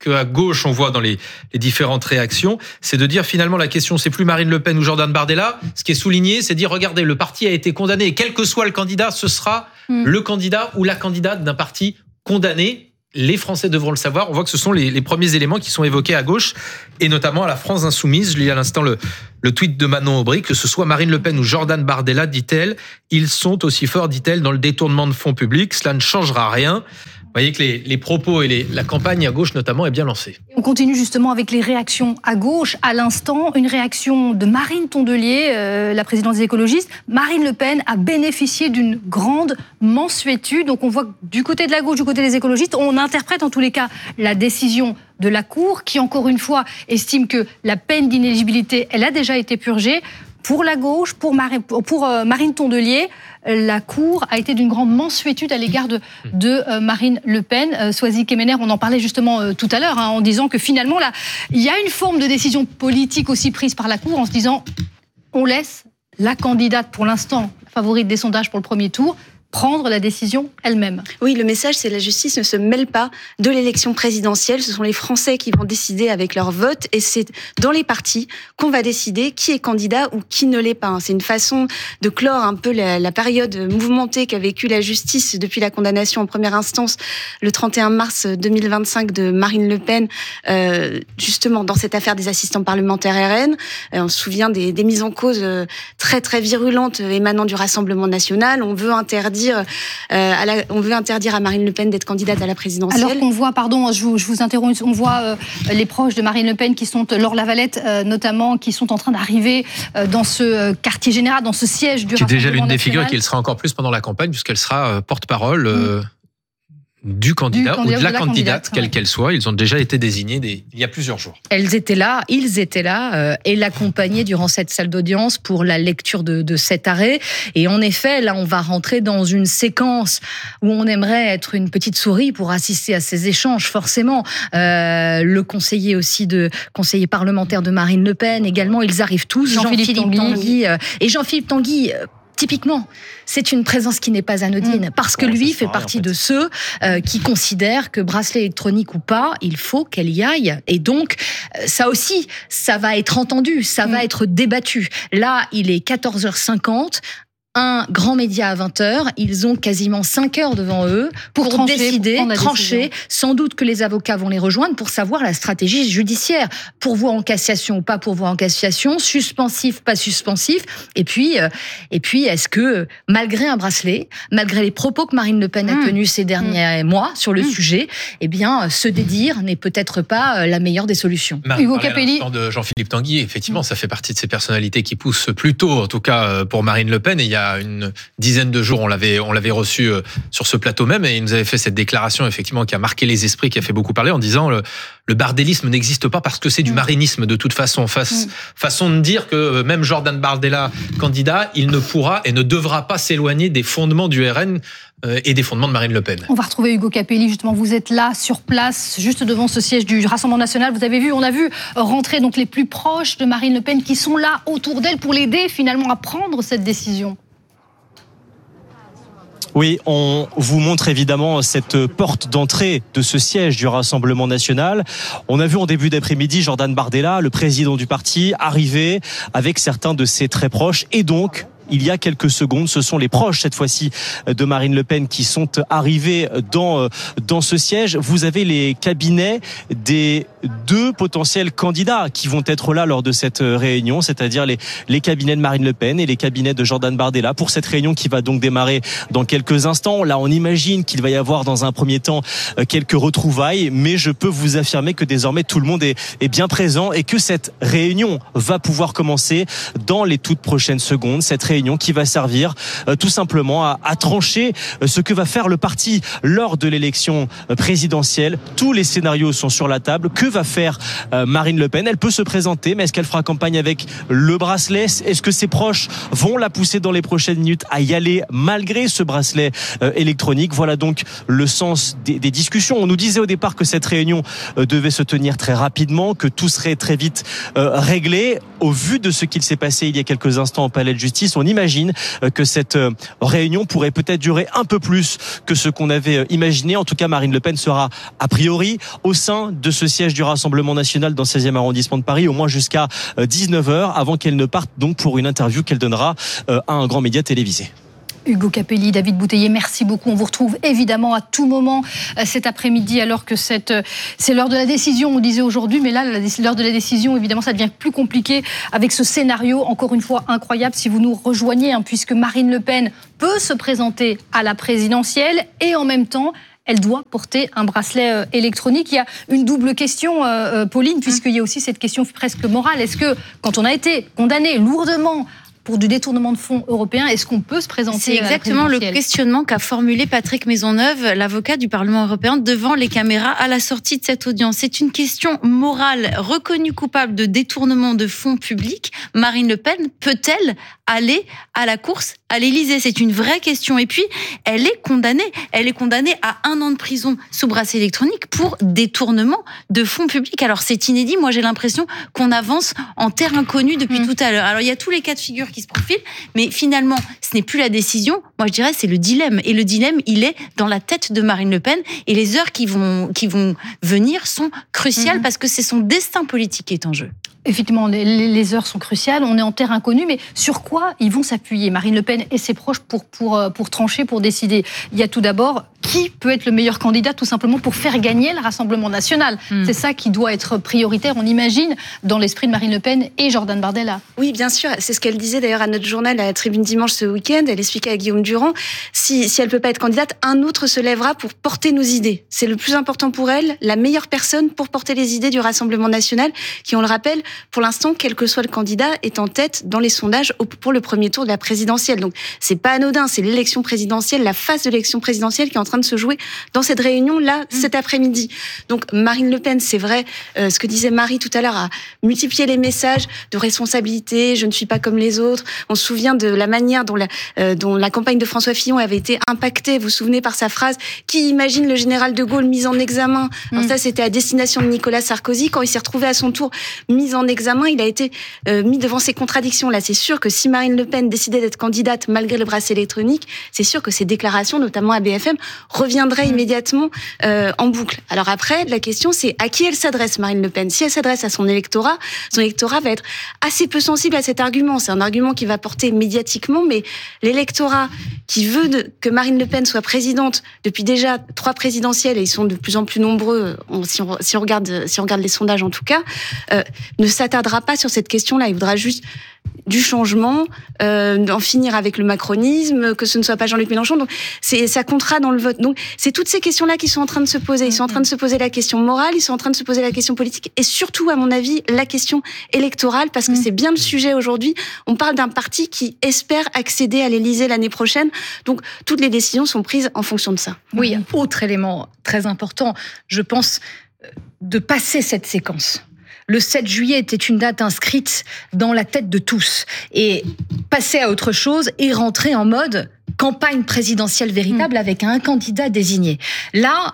qu'à gauche on voit dans les, les différentes réactions, c'est de dire finalement la question c'est plus Marine Le Pen ou Jordan Bardella. Ce qui est souligné, c'est de dire regardez, le parti a été condamné et quel que soit le candidat, ce sera mmh. le candidat ou la candidate d'un parti condamné. Les Français devront le savoir. On voit que ce sont les, les premiers éléments qui sont évoqués à gauche et notamment à la France Insoumise. Je lis à l'instant le, le tweet de Manon Aubry, que ce soit Marine Le Pen ou Jordan Bardella, dit-elle, ils sont aussi forts, dit-elle, dans le détournement de fonds publics. Cela ne changera rien. Vous voyez que les, les propos et les, la campagne à gauche notamment est bien lancée. On continue justement avec les réactions à gauche. À l'instant, une réaction de Marine Tondelier, euh, la présidente des écologistes. Marine Le Pen a bénéficié d'une grande mansuétude. Donc on voit que du côté de la gauche, du côté des écologistes, on interprète en tous les cas la décision de la Cour qui, encore une fois, estime que la peine d'inéligibilité, elle a déjà été purgée. Pour la gauche, pour, Marie, pour euh, Marine Tondelier, la Cour a été d'une grande mansuétude à l'égard de, de euh, Marine Le Pen. Euh, Soisy Kemener, on en parlait justement euh, tout à l'heure, hein, en disant que finalement, là, il y a une forme de décision politique aussi prise par la Cour en se disant on laisse la candidate, pour l'instant, favorite des sondages pour le premier tour, prendre la décision elle-même. Oui, le message, c'est que la justice ne se mêle pas de l'élection présidentielle. Ce sont les Français qui vont décider avec leur vote et c'est dans les partis qu'on va décider qui est candidat ou qui ne l'est pas. C'est une façon de clore un peu la, la période mouvementée qu'a vécue la justice depuis la condamnation en première instance le trente et un mars deux mille vingt-cinq de Marine Le Pen, euh, justement dans cette affaire des assistants parlementaires R N. Euh, on se souvient des, des mises en cause euh, très très virulentes émanant du Rassemblement national. On veut interdire Euh, à la, on veut interdire à Marine Le Pen d'être candidate à la présidentielle. Alors qu'on voit, pardon, je vous, je vous interromps, on voit euh, les proches de Marine Le Pen qui sont, Laure Lavalette euh, notamment, qui sont en train d'arriver euh, dans ce euh, quartier général, dans ce siège du Rassemblement national. C'est déjà l'une des figures et qui le sera encore plus pendant la campagne, puisqu'elle sera euh, porte-parole euh, mmh. du candidat, du candidat ou de la, de la candidate, candidate quelle ouais. qu'elle soit. Ils ont déjà été désignés des, il y a plusieurs jours. Elles étaient là, ils étaient là euh, et l'accompagnaient durant cette salle d'audience pour la lecture de, de cet arrêt. Et en effet, là, on va rentrer dans une séquence où on aimerait être une petite souris pour assister à ces échanges, forcément. Euh, le conseiller aussi de conseiller parlementaire de Marine Le Pen, également, ils arrivent tous. Jean-Philippe, Jean-Philippe Tanguy, Tanguy euh, et Jean-Philippe Tanguy. Euh, Typiquement, c'est une présence qui n'est pas anodine, mmh. parce que ouais, lui fait partie en fait. de ceux euh, qui considèrent que bracelet électronique ou pas, il faut qu'elle y aille. Et donc, ça aussi, ça va être entendu, ça mmh. va être débattu. Là, il est quatorze heures cinquante. Un grand média à vingt heures, ils ont quasiment cinq heures devant eux pour, pour trancher, décider, pour trancher. Décision. Sans doute que les avocats vont les rejoindre pour savoir la stratégie judiciaire. Pourvoi en cassation ou pas pourvoi en cassation, suspensif, pas suspensif. Et puis, euh, et puis est-ce que, malgré un bracelet, malgré les propos que Marine Le Pen a mmh. tenus ces derniers mmh. mois sur le mmh. sujet, eh bien, se dédire n'est peut-être pas la meilleure des solutions. Marie, Hugo Capelli. de Jean-Philippe Tanguy, effectivement, mmh. ça fait partie de ces personnalités qui poussent plutôt, en tout cas pour Marine Le Pen. Et il y a Il y a une dizaine de jours, on l'avait, on l'avait reçu sur ce plateau même et il nous avait fait cette déclaration effectivement qui a marqué les esprits, qui a fait beaucoup parler en disant le, le bardélisme n'existe pas parce que c'est du marinisme de toute façon. Face, mmh. Façon de dire que même Jordan Bardella, candidat, il ne pourra et ne devra pas s'éloigner des fondements du R N et des fondements de Marine Le Pen. On va retrouver Hugo Capelli, justement, vous êtes là, sur place, juste devant ce siège du Rassemblement national. Vous avez vu, on a vu rentrer donc les plus proches de Marine Le Pen qui sont là autour d'elle pour l'aider finalement à prendre cette décision. Oui, on vous montre évidemment cette porte d'entrée de ce siège du Rassemblement national. On a vu en début d'après-midi Jordan Bardella, le président du parti, arriver avec certains de ses très proches et donc il y a quelques secondes, ce sont les proches cette fois-ci de Marine Le Pen qui sont arrivés dans dans ce siège. Vous avez les cabinets des deux potentiels candidats qui vont être là lors de cette réunion, c'est-à-dire les les cabinets de Marine Le Pen et les cabinets de Jordan Bardella pour cette réunion qui va donc démarrer dans quelques instants. Là, on imagine qu'il va y avoir dans un premier temps quelques retrouvailles, mais je peux vous affirmer que désormais tout le monde est est bien présent et que cette réunion va pouvoir commencer dans les toutes prochaines secondes. Cette réunion qui va servir euh, tout simplement à, à trancher euh, ce que va faire le parti lors de l'élection euh, présidentielle. Tous les scénarios sont sur la table. Que va faire euh, Marine Le Pen? Elle peut se présenter, mais est-ce qu'elle fera campagne avec le bracelet? Est-ce que ses proches vont la pousser dans les prochaines minutes à y aller malgré ce bracelet euh, électronique? Voilà donc le sens des, des discussions. On nous disait au départ que cette réunion euh, devait se tenir très rapidement, que tout serait très vite euh, réglé. Au vu de ce qu'il s'est passé il y a quelques instants au palais de justice, on imagine euh, que cette euh, réunion pourrait peut-être durer un peu plus que ce qu'on avait euh, imaginé. En tout cas, Marine Le Pen sera a priori au sein de ce siège du Rassemblement national dans le seizième arrondissement de Paris, au moins jusqu'à euh, dix-neuf heures, avant qu'elle ne parte donc pour une interview qu'elle donnera euh, à un grand média télévisé. Hugo Capelli, David Bouteiller, merci beaucoup. On vous retrouve évidemment à tout moment cet après-midi, alors que cette, c'est l'heure de la décision, on disait aujourd'hui, mais là, l'heure de la décision, évidemment, ça devient plus compliqué avec ce scénario, encore une fois, incroyable, si vous nous rejoignez, hein, puisque Marine Le Pen peut se présenter à la présidentielle et en même temps, elle doit porter un bracelet euh, électronique. Il y a une double question, euh, Pauline, puisqu'il y a aussi cette question presque morale. Est-ce que, quand on a été condamné lourdement pour du détournement de fonds européens, est-ce qu'on peut se présenter? C'est exactement le questionnement qu'a formulé Patrick Maisonneuve, l'avocat du Parlement européen, devant les caméras à la sortie de cette audience. C'est une question morale. Reconnue coupable de détournement de fonds publics, Marine Le Pen peut-elle aller à la course à l'Élysée? C'est une vraie question. Et puis, elle est condamnée. Elle est condamnée à un an de prison sous bracelet électronique pour détournement de fonds publics. Alors, c'est inédit. Moi, j'ai l'impression qu'on avance en terre inconnue depuis mmh. tout à l'heure. Alors, il y a tous les cas de figure qui se profilent, mais finalement, ce n'est plus la décision. Moi, je dirais, c'est le dilemme. Et le dilemme, il est dans la tête de Marine Le Pen. Et les heures qui vont, qui vont venir sont cruciales mmh. parce que c'est son destin politique qui est en jeu. Effectivement, les heures sont cruciales, on est en terre inconnue, mais sur quoi ils vont s'appuyer, Marine Le Pen et ses proches, pour, pour, pour trancher, pour décider? Il y a tout d'abord, qui peut être le meilleur candidat, tout simplement, pour faire gagner le Rassemblement national? mmh. C'est ça qui doit être prioritaire, on imagine, dans l'esprit de Marine Le Pen et Jordan Bardella. Oui, bien sûr, c'est ce qu'elle disait d'ailleurs à notre journal, à la Tribune Dimanche ce week-end. Elle expliquait à Guillaume Durand, si, si elle ne peut pas être candidate, un autre se lèvera pour porter nos idées. C'est le plus important pour elle, la meilleure personne pour porter les idées du Rassemblement national, qui, on le rappelle, pour l'instant, quel que soit le candidat, est en tête dans les sondages pour le premier tour de la présidentielle. Donc, c'est pas anodin, c'est l'élection présidentielle, la phase de l'élection présidentielle qui est en train de se jouer dans cette réunion-là, mmh. cet après-midi. Donc, Marine Le Pen, c'est vrai, euh, ce que disait Marie tout à l'heure, a multiplié les messages de responsabilité, je ne suis pas comme les autres. On se souvient de la manière dont la, euh, dont la campagne de François Fillon avait été impactée, vous vous souvenez, par sa phrase « Qui imagine le général de Gaulle mis en examen ?» mmh. Alors ça, c'était à destination de Nicolas Sarkozy. Quand il s'est retrouvé à son tour mis en examen, il a été euh, mis devant ses contradictions. Là, c'est sûr que si Marine Le Pen décidait d'être candidate malgré le bracelet électronique, c'est sûr que ses déclarations, notamment à B F M, reviendraient mmh. immédiatement euh, en boucle. Alors après, la question, c'est à qui elle s'adresse, Marine Le Pen? Si elle s'adresse à son électorat, son électorat va être assez peu sensible à cet argument. C'est un argument qui va porter médiatiquement, mais l'électorat qui veut de, que Marine Le Pen soit présidente depuis déjà trois présidentielles, et ils sont de plus en plus nombreux, on, si, on, si, on regarde, si on regarde les sondages en tout cas, euh, ne s'attardera pas sur cette question-là. Il voudra juste du changement, euh, d'en finir avec le macronisme, que ce ne soit pas Jean-Luc Mélenchon. Donc, c'est, ça comptera dans le vote. Donc, c'est toutes ces questions-là qui sont en train de se poser. Ils sont en train de se poser la question morale, ils sont en train de se poser la question politique, et surtout, à mon avis, la question électorale, parce que c'est bien le sujet aujourd'hui. On parle d'un parti qui espère accéder à l'Élysée l'année prochaine. Donc, toutes les décisions sont prises en fonction de ça. Oui, autre élément très important, je pense, de passer cette séquence. Le sept juillet était une date inscrite dans la tête de tous. Et passer à autre chose et rentrer en mode campagne présidentielle véritable mmh. avec un candidat désigné. Là,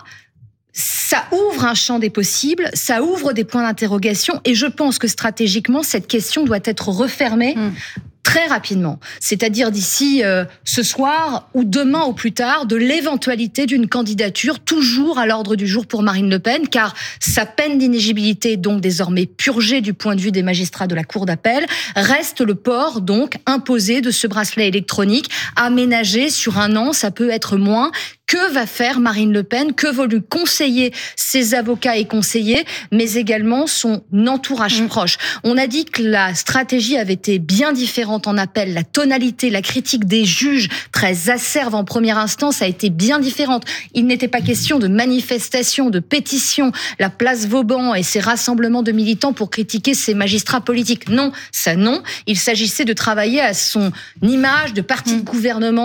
ça ouvre un champ des possibles, ça ouvre des points d'interrogation, et je pense que stratégiquement, cette question doit être refermée mmh. très rapidement, c'est-à-dire d'ici euh, ce soir ou demain au plus tard, de l'éventualité d'une candidature toujours à l'ordre du jour pour Marine Le Pen, car sa peine d'inéligibilité, donc désormais purgée du point de vue des magistrats de la Cour d'appel, reste le port donc imposé de ce bracelet électronique, aménagé sur un an, ça peut être moins. Que va faire Marine Le Pen? Que vont lui conseiller ses avocats et conseillers, mais également son entourage mmh. proche? On a dit que la stratégie avait été bien différente en appel. La tonalité, la critique des juges, très acerbe en première instance, a été bien différente. Il n'était pas question de manifestations, de pétitions, la place Vauban et ses rassemblements de militants pour critiquer ses magistrats politiques. Non, ça non. Il s'agissait de travailler à son image de parti mmh. de gouvernement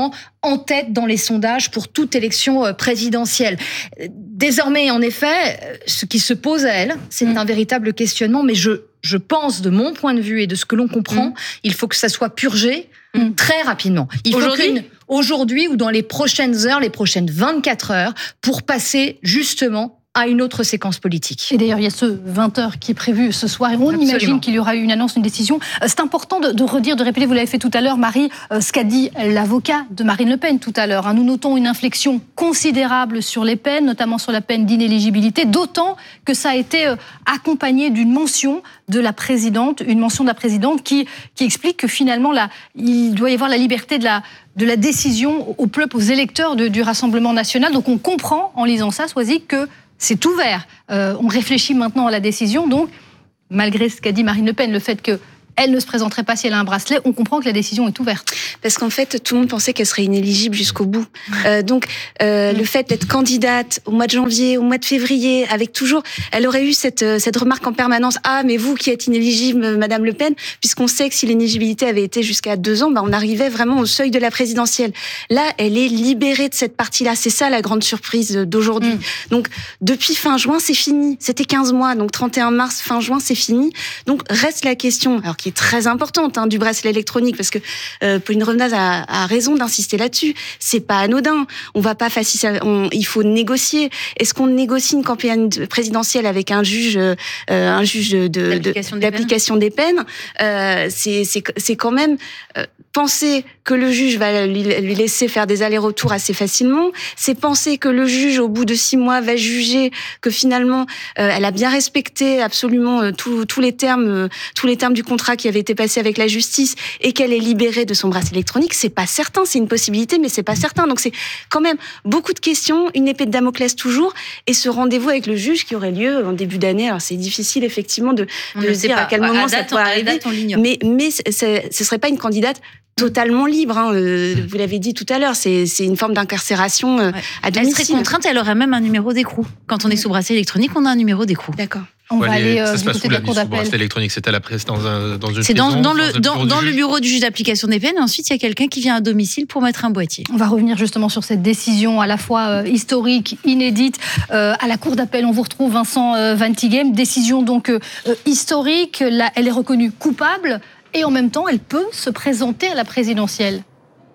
en tête dans les sondages pour toute élection présidentielle. Désormais, en effet, ce qui se pose à elle, c'est mmh. un véritable questionnement, mais je, je pense, de mon point de vue et de ce que l'on comprend, mmh. il faut que ça soit purgé mmh. très rapidement. Il aujourd'hui faut qu'une, aujourd'hui ou dans les prochaines heures, les prochaines vingt-quatre heures, pour passer justement à une autre séquence politique. Et d'ailleurs, il y a ce vingt heures qui est prévu ce soir. Et on Absolument. imagine qu'il y aura une annonce, une décision. C'est important de, de redire, de répéter, vous l'avez fait tout à l'heure, Marie, ce qu'a dit l'avocat de Marine Le Pen tout à l'heure. Nous notons une inflexion considérable sur les peines, notamment sur la peine d'inéligibilité, d'autant que ça a été accompagné d'une mention de la présidente, une mention de la présidente qui, qui explique que finalement, là, il doit y avoir la liberté de la, de la décision au peuple, aux électeurs de, du Rassemblement national. Donc on comprend, en lisant ça, Soisy, que c'est ouvert. Euh, on réfléchit maintenant à la décision. Donc, malgré ce qu'a dit Marine Le Pen, le fait qu'elle ne se présenterait pas si elle a un bracelet, on comprend que la décision est ouverte. Parce qu'en fait, tout le monde pensait qu'elle serait inéligible jusqu'au bout. Euh, donc, euh, mmh. le fait d'être candidate au mois de janvier, au mois de février, avec toujours... Elle aurait eu cette, cette remarque en permanence. « Ah, mais vous qui êtes inéligible, Madame Le Pen », puisqu'on sait que si l'éligibilité avait été jusqu'à deux ans, bah, on arrivait vraiment au seuil de la présidentielle. Là, elle est libérée de cette partie-là. C'est ça la grande surprise d'aujourd'hui. Mmh. Donc, depuis fin juin, c'est fini. C'était quinze mois. Donc, trente et un mars, fin juin, c'est fini. Donc, reste la question, alors qui est très importante, hein, du bracelet électronique, parce que euh, Pauline Revenaz a, a raison d'insister là-dessus. C'est pas anodin. On va pas facile. On, il faut négocier. Est-ce qu'on négocie une campagne présidentielle avec un juge, euh, un juge de, de, d'application, d'application des peines, des peines euh, c'est, c'est, c'est quand même euh, penser que le juge va lui, lui laisser faire des allers-retours assez facilement. C'est penser que le juge, au bout de six mois, va juger que finalement, euh, elle a bien respecté absolument euh, tous, tous les termes, euh, tous les termes du contrat qui avait été passé avec la justice et qu'elle est libérée de son bracelet électronique. C'est pas certain. C'est une possibilité, mais c'est pas certain. Donc c'est quand même beaucoup de questions, une épée de Damoclès toujours, et ce rendez-vous avec le juge qui aurait lieu en début d'année. Alors c'est difficile effectivement de, de dire pas. à quel moment à ça pourrait arriver, mais mais ce serait pas une candidate totalement libre, hein. Euh, vous l'avez dit tout à l'heure, c'est, c'est une forme d'incarcération euh, ouais. à domicile. Elle serait contrainte, elle aurait même un numéro d'écrou. Quand on est sous bracelet électronique, on a un numéro d'écrou. D'accord. On va aller euh, ça se passe où la cour d'appel. bracelet électronique, c'est à la presse dans, un, dans une c'est prison, dans, dans, le, dans, dans, dans le bureau du juge d'application des peines. Et ensuite, il y a quelqu'un qui vient à domicile pour mettre un boîtier. On va revenir justement sur cette décision à la fois euh, historique, inédite. Euh, à la cour d'appel, on vous retrouve Vincent euh, Van Tighem. Décision donc euh, historique. Là, elle est reconnue coupable. Et en même temps, elle peut se présenter à la présidentielle.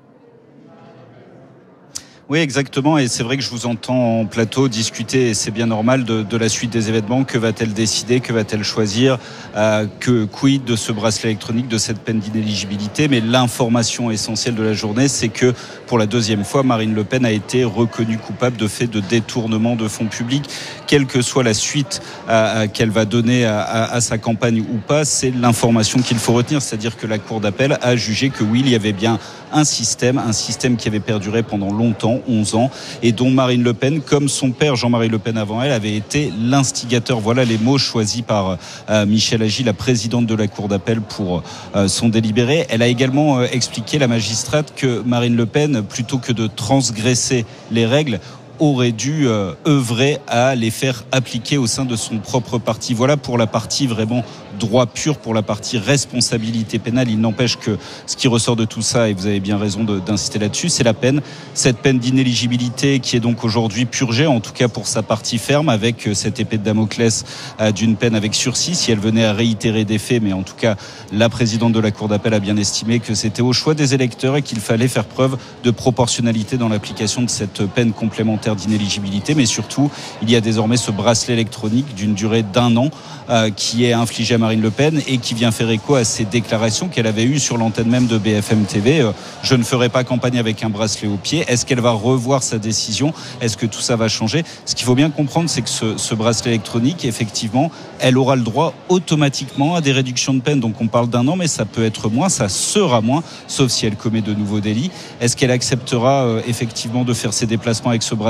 Oui, exactement. Et c'est vrai que je vous entends en plateau discuter, et c'est bien normal, de, de la suite des événements. Que va-t-elle décider? Que va-t-elle choisir? euh, que, Quid de ce bracelet électronique, de cette peine d'inéligibilité? Mais l'information essentielle de la journée, c'est que pour la deuxième fois, Marine Le Pen a été reconnue coupable de fait de détournement de fonds publics. Quelle que soit la suite à, à, qu'elle va donner à, à, à sa campagne ou pas, c'est l'information qu'il faut retenir. C'est-à-dire que la Cour d'appel a jugé que oui, il y avait bien un système, un système qui avait perduré pendant longtemps, onze ans, et dont Marine Le Pen, comme son père Jean-Marie Le Pen avant elle, avait été l'instigateur. Voilà les mots choisis par euh, Michèle Agy, la présidente de la Cour d'appel, pour euh, son délibéré. Elle a également euh, expliqué, la magistrate, que Marine Le Pen, plutôt que de transgresser les règles, aurait dû euh, œuvrer à les faire appliquer au sein de son propre parti. Voilà pour la partie vraiment droit pur, pour la partie responsabilité pénale. Il n'empêche que ce qui ressort de tout ça, et vous avez bien raison de, d'insister là-dessus, c'est la peine. Cette peine d'inéligibilité qui est donc aujourd'hui purgée, en tout cas pour sa partie ferme, avec cette épée de Damoclès euh, d'une peine avec sursis, si elle venait à réitérer des faits. Mais en tout cas, la présidente de la Cour d'appel a bien estimé que c'était au choix des électeurs et qu'il fallait faire preuve de proportionnalité dans l'application de cette peine complémentaire d'inéligibilité. Mais surtout, il y a désormais ce bracelet électronique d'une durée d'un an euh, qui est infligé à Marine Le Pen et qui vient faire écho à ces déclarations qu'elle avait eues sur l'antenne même de B F M T V. Euh, je ne ferai pas campagne avec un bracelet au pied. Est-ce qu'elle va revoir sa décision? Est-ce que tout ça va changer? Ce qu'il faut bien comprendre, c'est que ce, ce bracelet électronique, effectivement, elle aura le droit automatiquement à des réductions de peine. Donc on parle d'un an, mais ça peut être moins, ça sera moins, sauf si elle commet de nouveaux délits. Est-ce qu'elle acceptera euh, effectivement de faire ses déplacements avec ce bracelet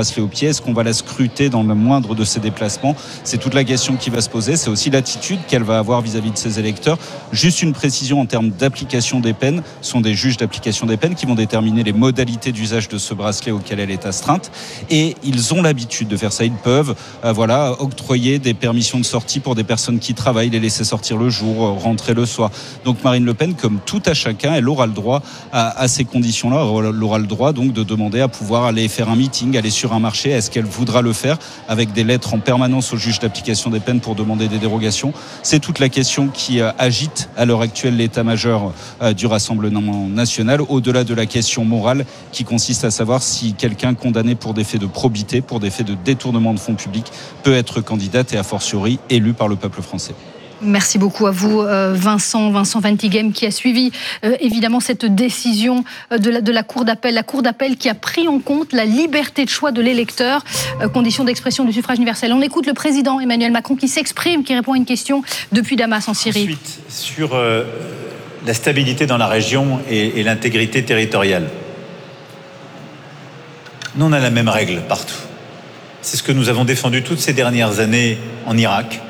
bracelet au pied? Est-ce qu'on va la scruter dans le moindre de ses déplacements? C'est toute la question qui va se poser. C'est aussi l'attitude qu'elle va avoir vis-à-vis de ses électeurs. Juste une précision en termes d'application des peines. Ce sont des juges d'application des peines qui vont déterminer les modalités d'usage de ce bracelet auquel elle est astreinte. Et ils ont l'habitude de faire ça. Ils peuvent euh, voilà, octroyer des permissions de sortie pour des personnes qui travaillent, les laisser sortir le jour, euh, rentrer le soir. Donc Marine Le Pen, comme tout à chacun, elle aura le droit à, à ces conditions-là. Elle aura le droit donc de demander à pouvoir aller faire un meeting, aller sur un marché. Est-ce qu'elle voudra le faire avec des lettres en permanence au juge d'application des peines pour demander des dérogations? C'est toute la question qui euh, agite à l'heure actuelle l'état-major euh, du Rassemblement national, au-delà de la question morale qui consiste à savoir si quelqu'un condamné pour des faits de probité, pour des faits de détournement de fonds publics, peut être candidate et a fortiori élu par le peuple français. Merci beaucoup à vous, Vincent, Vincent Van Tighem, qui a suivi euh, évidemment cette décision de la, de la Cour d'appel. La Cour d'appel qui a pris en compte la liberté de choix de l'électeur, euh, condition d'expression du suffrage universel. On écoute le président Emmanuel Macron qui s'exprime, qui répond à une question depuis Damas en Syrie. Ensuite, sur euh, la stabilité dans la région et, et l'intégrité territoriale. Nous, on a la même règle partout. C'est ce que nous avons défendu toutes ces dernières années en Irak,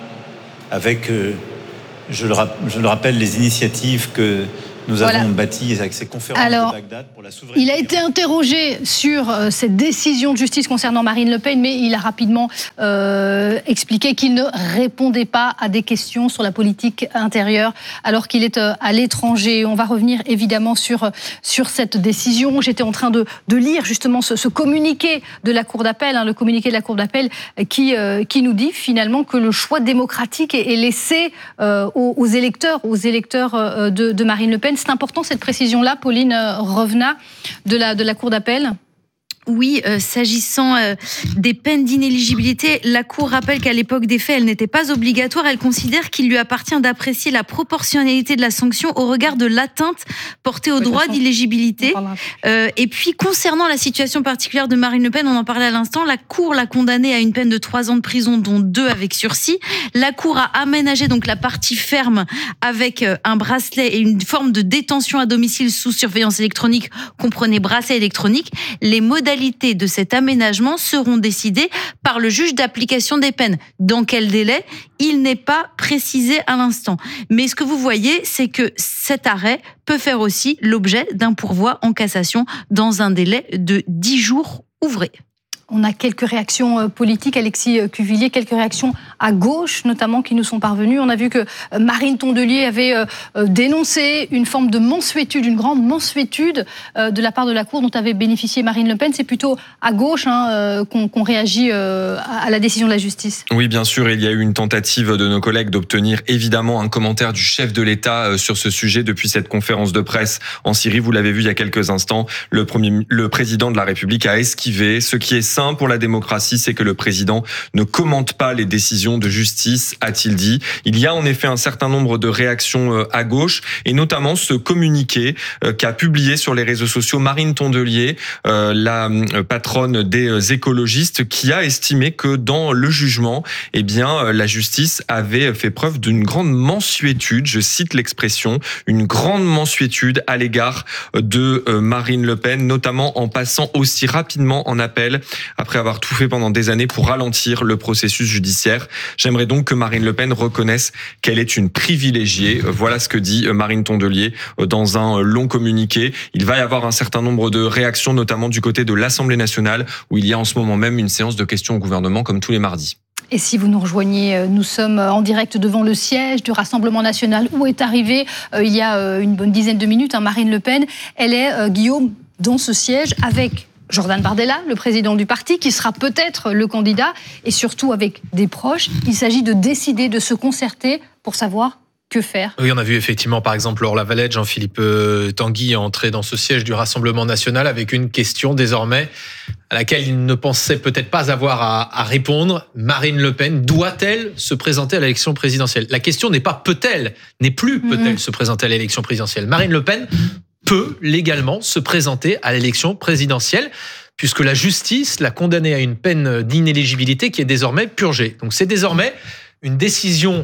avec, euh, je, le rap- je le rappelle, les initiatives que nous voilà. avons bâties avec ces conférences Alors, de Bagdad pour la souveraineté. Il a été interrogé sur euh, cette décision de justice concernant Marine Le Pen, mais il a rapidement euh, expliqué qu'il ne répondait pas à des questions sur la politique intérieure alors qu'il est euh, à l'étranger. On va revenir évidemment sur, sur cette décision. J'étais en train de, de lire justement ce, ce communiqué de la Cour d'appel, hein, le communiqué de la Cour d'appel qui, euh, qui nous dit finalement que le choix démocratique est, est laissé euh, aux, aux électeurs, aux électeurs euh, de, de Marine Le Pen. C'est important cette précision-là, Pauline Revenat, de la, de la Cour d'appel? Oui, euh, s'agissant euh, des peines d'inéligibilité, la Cour rappelle qu'à l'époque des faits, elle n'était pas obligatoire. Elle considère qu'il lui appartient d'apprécier la proportionnalité de la sanction au regard de l'atteinte portée au droit d'éligibilité. Euh, et puis, concernant la situation particulière de Marine Le Pen, on en parlait à l'instant, la Cour l'a condamnée à une peine de trois ans de prison, dont deux avec sursis. La Cour a aménagé donc la partie ferme avec un bracelet et une forme de détention à domicile sous surveillance électronique, comprenez bracelet électronique. Les modalités de cet aménagement seront décidées par le juge d'application des peines. Dans quel délai? Il n'est pas précisé à l'instant. Mais ce que vous voyez, c'est que cet arrêt peut faire aussi l'objet d'un pourvoi en cassation dans un délai de dix jours ouvrés. On a quelques réactions politiques, Alexis Cuvillier, quelques réactions à gauche notamment qui nous sont parvenues. On a vu que Marine Tondelier avait dénoncé une forme de mansuétude, une grande mansuétude de la part de la Cour dont avait bénéficié Marine Le Pen. C'est plutôt à gauche hein, qu'on, qu'on réagit à la décision de la justice. Oui, bien sûr, il y a eu une tentative de nos collègues d'obtenir évidemment un commentaire du chef de l'État sur ce sujet depuis cette conférence de presse en Syrie. Vous l'avez vu il y a quelques instants, le, premier, le président de la République a esquivé. Ce qui est sain pour la démocratie, c'est que le président ne commente pas les décisions de justice, a-t-il dit. Il y a en effet un certain nombre de réactions à gauche, et notamment ce communiqué qu'a publié sur les réseaux sociaux Marine Tondelier, la patronne des écologistes, qui a estimé que dans le jugement, eh bien, la justice avait fait preuve d'une grande mansuétude, je cite l'expression, une grande mansuétude à l'égard de Marine Le Pen, notamment en passant aussi rapidement en appel après avoir tout fait pendant des années pour ralentir le processus judiciaire. J'aimerais donc que Marine Le Pen reconnaisse qu'elle est une privilégiée. Voilà ce que dit Marine Tondelier dans un long communiqué. Il va y avoir un certain nombre de réactions, notamment du côté de l'Assemblée nationale, où il y a en ce moment même une séance de questions au gouvernement, comme tous les mardis. Et si vous nous rejoignez, nous sommes en direct devant le siège du Rassemblement national, où est arrivée euh, il y a une bonne dizaine de minutes hein, Marine Le Pen. Elle est, euh, Guillaume, dans ce siège avec Jordan Bardella, le président du parti, qui sera peut-être le candidat, et surtout avec des proches. Il s'agit de décider, de se concerter pour savoir que faire. Oui, on a vu effectivement, par exemple, Laure Lavalette, Jean-Philippe Tanguy entrer dans ce siège du Rassemblement national avec une question désormais à laquelle il ne pensait peut-être pas avoir à, à répondre. Marine Le Pen doit-elle se présenter à l'élection présidentielle? La question n'est pas peut-elle, n'est plus peut-elle mmh. se présenter à l'élection présidentielle. Marine Le Pen peut légalement se présenter à l'élection présidentielle, puisque la justice l'a condamnée à une peine d'inéligibilité qui est désormais purgée. Donc c'est désormais une décision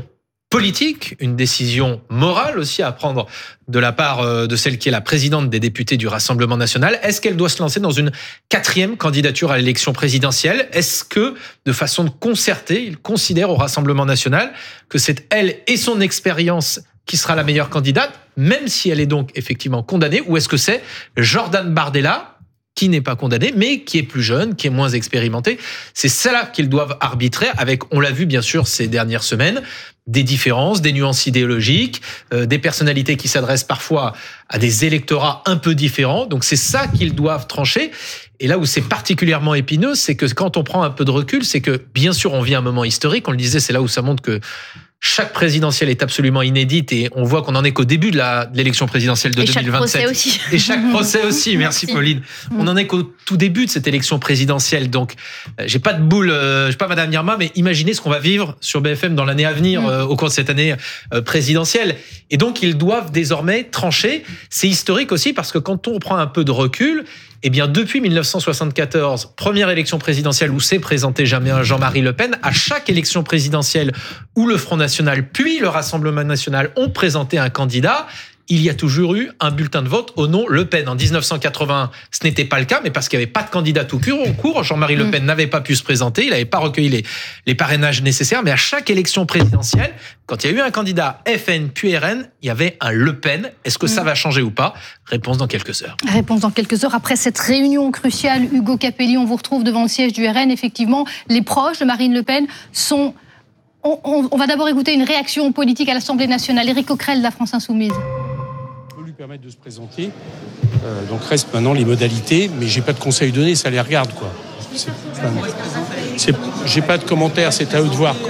politique, une décision morale aussi à prendre de la part de celle qui est la présidente des députés du Rassemblement national. Est-ce qu'elle doit se lancer dans une quatrième candidature à l'élection présidentielle ? Est-ce que, de façon concertée, il considère au Rassemblement national que c'est elle et son expérience qui sera la meilleure candidate, même si elle est donc effectivement condamnée, ou est-ce que c'est Jordan Bardella, qui n'est pas condamné, mais qui est plus jeune, qui est moins expérimenté? C'est cela qu'ils doivent arbitrer avec, on l'a vu bien sûr ces dernières semaines, des différences, des nuances idéologiques, euh, des personnalités qui s'adressent parfois à des électorats un peu différents. Donc c'est ça qu'ils doivent trancher. Et là où c'est particulièrement épineux, c'est que quand on prend un peu de recul, c'est que bien sûr on vit un moment historique. On le disait, c'est là où ça montre que chaque présidentielle est absolument inédite et on voit qu'on en est qu'au début de, la, de l'élection présidentielle de et deux mille vingt-sept. Chaque procès aussi. Et chaque procès aussi. Merci, Merci Pauline. On en est qu'au tout début de cette élection présidentielle. Donc, euh, j'ai pas de boule, euh, j'ai pas Madame Irma, mais imaginez ce qu'on va vivre sur B F M dans l'année à venir, mmh. euh, au cours de cette année euh, présidentielle. Et donc, ils doivent désormais trancher. C'est historique aussi parce que quand on prend un peu de recul, eh bien, depuis mille neuf cent soixante-quatorze, première élection présidentielle où s'est présenté jamais un Jean-Marie Le Pen, à chaque élection présidentielle où le Front National puis le Rassemblement National ont présenté un candidat, il y a toujours eu un bulletin de vote au nom Le Pen. En dix-neuf cent quatre-vingts, ce n'était pas le cas, mais parce qu'il n'y avait pas de candidat tout court, Jean-Marie Le Pen mmh. n'avait pas pu se présenter, il n'avait pas recueilli les, les parrainages nécessaires, mais à chaque élection présidentielle, quand il y a eu un candidat F N puis R N, il y avait un Le Pen. Est-ce que mmh. ça va changer ou pas ? Réponse dans quelques heures. Réponse dans quelques heures. Après cette réunion cruciale, Hugo Capelli, on vous retrouve devant le siège du R N. Effectivement, les proches de Marine Le Pen sont... On, on, on va d'abord écouter une réaction politique à l'Assemblée nationale. Éric Coquerel de la France Insoumise. Permettre de se présenter. Euh, donc reste maintenant les modalités, mais j'ai pas de conseils donnés, ça les regarde quoi. C'est, enfin, c'est, j'ai pas de commentaires, c'est à eux de voir. Quoi.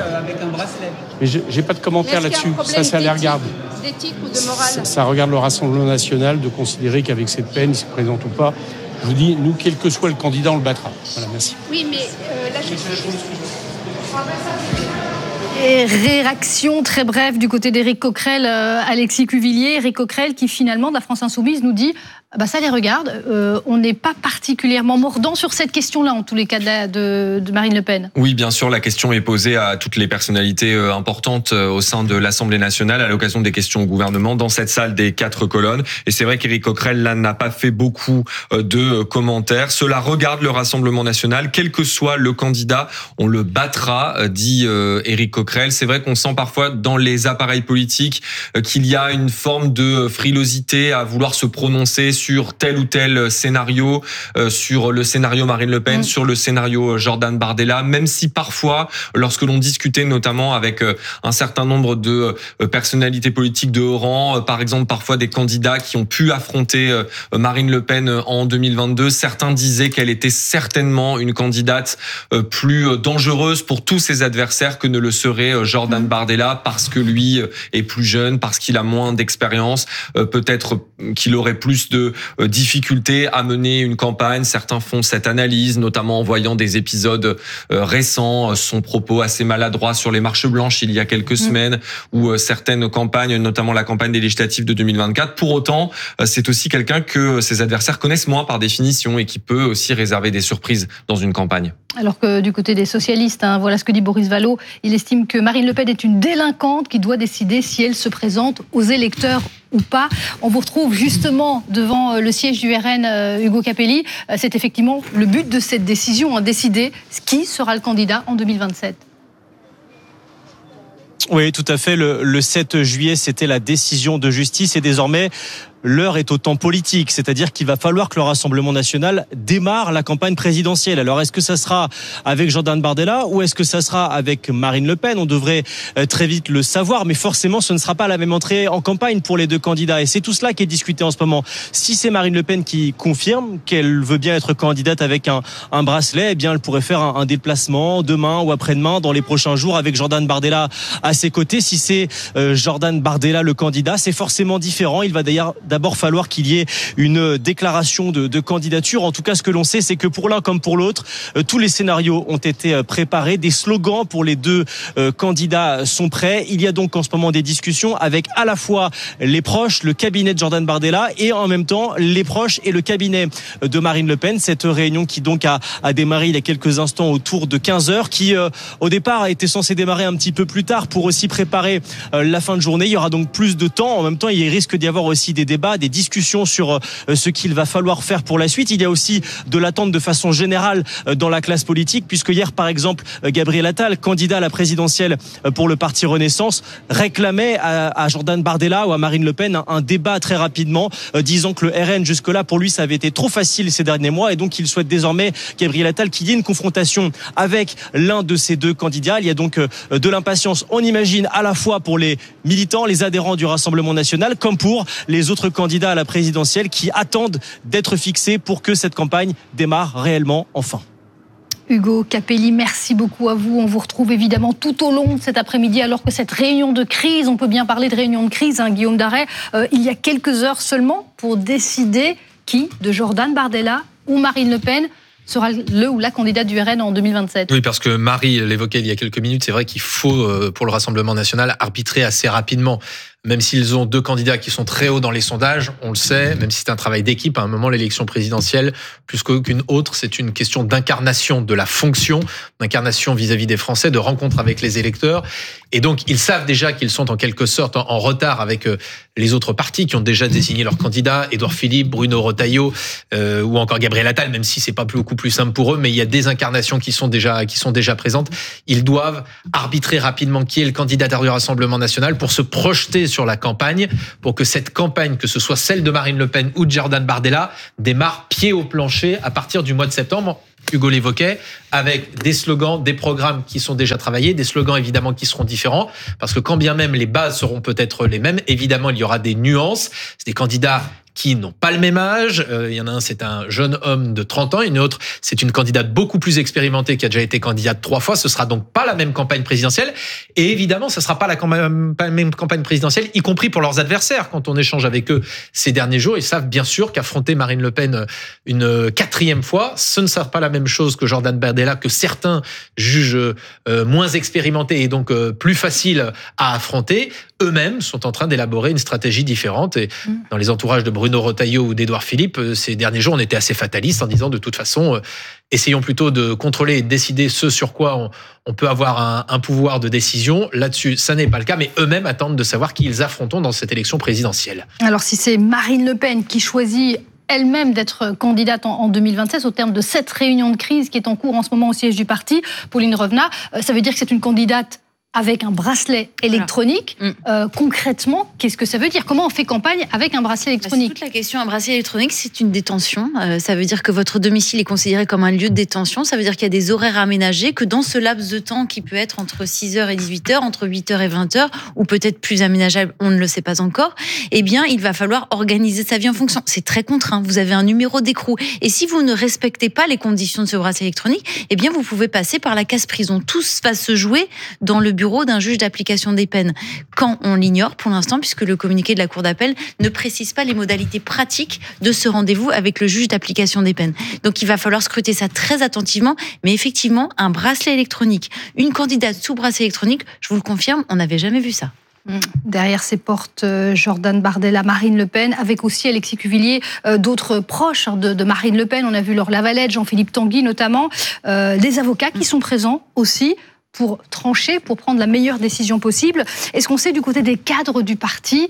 Mais j'ai, j'ai pas de commentaires là-dessus, ça, ça les regarde. D'éthique ou de morale ? Ça, ça regarde le Rassemblement national de considérer qu'avec cette peine, il se présente ou pas. Je vous dis, nous, quel que soit le candidat, on le battra. Voilà, merci. Oui, mais euh, la justice. Et réaction très brève du côté d'Éric Coquerel, euh, Alexis Cuvillier. Éric Coquerel qui finalement, de la France Insoumise, nous dit bah, ça les regarde, euh, on n'est pas particulièrement mordant sur cette question-là, en tous les cas de, de, de Marine Le Pen. Oui, bien sûr, la question est posée à toutes les personnalités euh, importantes euh, au sein de l'Assemblée nationale à l'occasion des questions au gouvernement dans cette salle des quatre colonnes. Et c'est vrai qu'Éric Coquerel, là, n'a pas fait beaucoup euh, de commentaires. Cela regarde le Rassemblement national, quel que soit le candidat, on le battra, euh, dit euh, Éric Coquerel. C'est vrai qu'on sent parfois dans les appareils politiques euh, qu'il y a une forme de frilosité à vouloir se prononcer sur tel ou tel scénario, euh, sur le scénario Marine Le Pen, mmh. sur le scénario Jordan Bardella, même si parfois, lorsque l'on discutait notamment avec euh, un certain nombre de euh, personnalités politiques de haut rang, euh, par exemple parfois des candidats qui ont pu affronter euh, Marine Le Pen en deux mille vingt-deux, certains disaient qu'elle était certainement une candidate euh, plus dangereuse pour tous ses adversaires que ne le serait euh, Jordan mmh. Bardella, parce que lui euh, est plus jeune, parce qu'il a moins d'expérience, euh, peut-être qu'il aurait plus de euh, difficultés à mener une campagne. Certains font cette analyse, notamment en voyant des épisodes euh, récents, son propos assez maladroit sur les marches blanches il y a quelques mmh. semaines, ou euh, certaines campagnes, notamment la campagne des législatives de deux mille vingt-quatre. Pour autant, euh, c'est aussi quelqu'un que ses adversaires connaissent moins par définition et qui peut aussi réserver des surprises dans une campagne. Alors que du côté des socialistes, hein, voilà ce que dit Boris Vallaud, il estime que Marine Le Pen est une délinquante qui doit décider si elle se présente aux électeurs ou pas. On vous retrouve justement devant le siège du R N, Hugo Capelli. C'est effectivement le but de cette décision, hein, décider qui sera le candidat en deux mille vingt-sept. Oui, tout à fait. Le, le sept juillet, c'était la décision de justice et désormais, l'heure est au temps politique, c'est-à-dire qu'il va falloir que le Rassemblement national démarre la campagne présidentielle. Alors, est-ce que ça sera avec Jordan Bardella ou est-ce que ça sera avec Marine Le Pen ? On devrait très vite le savoir, mais forcément, ce ne sera pas la même entrée en campagne pour les deux candidats. Et c'est tout cela qui est discuté en ce moment. Si c'est Marine Le Pen qui confirme qu'elle veut bien être candidate avec un, un bracelet, eh bien, elle pourrait faire un, un déplacement demain ou après-demain dans les prochains jours avec Jordan Bardella à ses côtés. Si c'est euh, Jordan Bardella le candidat, c'est forcément différent. Il va d'ailleurs d'abord falloir qu'il y ait une déclaration de, de candidature. En tout cas, ce que l'on sait, c'est que pour l'un comme pour l'autre, euh, tous les scénarios ont été préparés. Des slogans pour les deux euh, candidats sont prêts. Il y a donc en ce moment des discussions avec à la fois les proches, le cabinet de Jordan Bardella et en même temps les proches et le cabinet de Marine Le Pen. Cette réunion qui donc a, a démarré il y a quelques instants autour de quinze heures, qui euh, au départ était censée démarrer un petit peu plus tard pour aussi préparer euh, la fin de journée. Il y aura donc plus de temps. En même temps, il risque d'y avoir aussi des débats, des discussions sur euh, ce qu'il va falloir faire pour la suite. Il y a aussi de l'attente de façon générale euh, dans la classe politique, puisque hier, par exemple, euh, Gabriel Attal, candidat à la présidentielle euh, pour le parti Renaissance, réclamait à, à Jordan Bardella ou à Marine Le Pen un, un débat très rapidement, euh, disant que le R N jusque-là, pour lui, ça avait été trop facile ces derniers mois, et donc il souhaite désormais, Gabriel Attal, qu'il y ait une confrontation avec l'un de ces deux candidats. Il y a donc euh, de l'impatience, on imagine, à la fois pour les militants, les adhérents du Rassemblement national, comme pour les autres candidats à la présidentielle qui attendent d'être fixés pour que cette campagne démarre réellement enfin. Ugo Capelli, merci beaucoup à vous. On vous retrouve évidemment tout au long de cet après-midi, alors que cette réunion de crise, on peut bien parler de réunion de crise, hein, Guillaume Darey, euh, il y a quelques heures seulement pour décider qui, de Jordan Bardella ou Marine Le Pen, sera le ou la candidate du R N en deux mille vingt-sept. Oui, parce que Marie l'évoquait il y a quelques minutes, c'est vrai qu'il faut, pour le Rassemblement national, arbitrer assez rapidement. Même s'ils ont deux candidats qui sont très hauts dans les sondages, on le sait, même si c'est un travail d'équipe, à un moment, l'élection présidentielle, plus qu'aucune autre, c'est une question d'incarnation de la fonction, d'incarnation vis-à-vis des Français, de rencontre avec les électeurs. Et donc, ils savent déjà qu'ils sont en quelque sorte en retard avec les autres partis qui ont déjà désigné leurs candidats, Édouard Philippe, Bruno Retailleau, euh, ou encore Gabriel Attal, même si c'est pas beaucoup plus simple pour eux, mais il y a des incarnations qui sont déjà, qui sont déjà présentes. Ils doivent arbitrer rapidement qui est le candidat du Rassemblement national pour se projeter sur la campagne, pour que cette campagne, que ce soit celle de Marine Le Pen ou de Jordan Bardella, démarre pied au plancher à partir du mois de septembre. Hugo l'évoquait, avec des slogans, des programmes qui sont déjà travaillés, des slogans évidemment qui seront différents, parce que quand bien même les bases seront peut-être les mêmes, évidemment il y aura des nuances. C'est des candidats qui n'ont pas le même âge. Euh, il y en a un, c'est un jeune homme de trente ans. Une autre, c'est une candidate beaucoup plus expérimentée qui a déjà été candidate trois fois. Ce sera donc pas la même campagne présidentielle. Et évidemment, ce sera pas la, campagne, pas la même campagne présidentielle, y compris pour leurs adversaires. Quand on échange avec eux ces derniers jours, ils savent bien sûr qu'affronter Marine Le Pen une quatrième fois, ce ne sera pas la même chose que Jordan Bardella, que certains jugent euh, moins expérimenté et donc euh, plus facile à affronter. Eux-mêmes sont en train d'élaborer une stratégie différente. Et mmh. dans les entourages de Bruno Retailleau ou d'Édouard Philippe, ces derniers jours, on était assez fatalistes en disant de toute façon, euh, essayons plutôt de contrôler et de décider ce sur quoi on, on peut avoir un, un pouvoir de décision. Là-dessus, ça n'est pas le cas, mais eux-mêmes attendent de savoir qui ils affronteront dans cette élection présidentielle. Alors si c'est Marine Le Pen qui choisit elle-même d'être candidate en deux mille vingt-seize au terme de cette réunion de crise qui est en cours en ce moment au siège du parti, Pauline Revenat, ça veut dire que c'est une candidate avec un bracelet électronique. Voilà. Euh, concrètement, qu'est-ce que ça veut dire ? Comment on fait campagne avec un bracelet électronique ? C'est toute la question. Un bracelet électronique, c'est une détention. Euh, ça veut dire que votre domicile est considéré comme un lieu de détention. Ça veut dire qu'il y a des horaires aménagés, que dans ce laps de temps qui peut être entre six heures et dix-huit heures, entre huit heures et vingt heures, ou peut-être plus aménageable, on ne le sait pas encore, eh bien, il va falloir organiser sa vie en fonction. C'est très contraint. Vous avez un numéro d'écrou. Et si vous ne respectez pas les conditions de ce bracelet électronique, eh bien, vous pouvez passer par la case prison. Tout va se jouer dans le bureau d'un juge d'application des peines. Quand on l'ignore pour l'instant, puisque le communiqué de la Cour d'appel ne précise pas les modalités pratiques de ce rendez-vous avec le juge d'application des peines. Donc il va falloir scruter ça très attentivement, mais effectivement, un bracelet électronique, une candidate sous bracelet électronique, je vous le confirme, on n'avait jamais vu ça. Derrière ces portes, Jordan Bardella, Marine Le Pen, avec aussi Alexis Cuvillier, euh, d'autres proches de, de Marine Le Pen. On a vu Laure Lavalette, Jean-Philippe Tanguy notamment, euh, des avocats qui sont présents aussi pour trancher, pour prendre la meilleure décision possible. Est-ce qu'on sait du côté des cadres du parti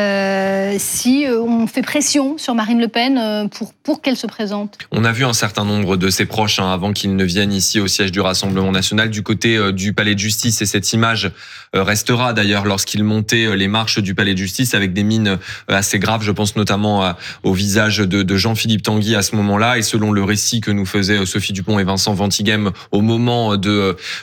euh, si on fait pression sur Marine Le Pen pour, pour qu'elle se présente ? On a vu un certain nombre de ses proches hein, avant qu'ils ne viennent ici au siège du Rassemblement national du côté euh, du Palais de Justice, et cette image euh, restera d'ailleurs lorsqu'ils montaient euh, les marches du Palais de Justice avec des mines euh, assez graves. Je pense notamment à, au visage de, de Jean-Philippe Tanguy à ce moment-là, et selon le récit que nous faisaient Sophie Dupont et Vincent Ventighem au moment de, euh, du rendu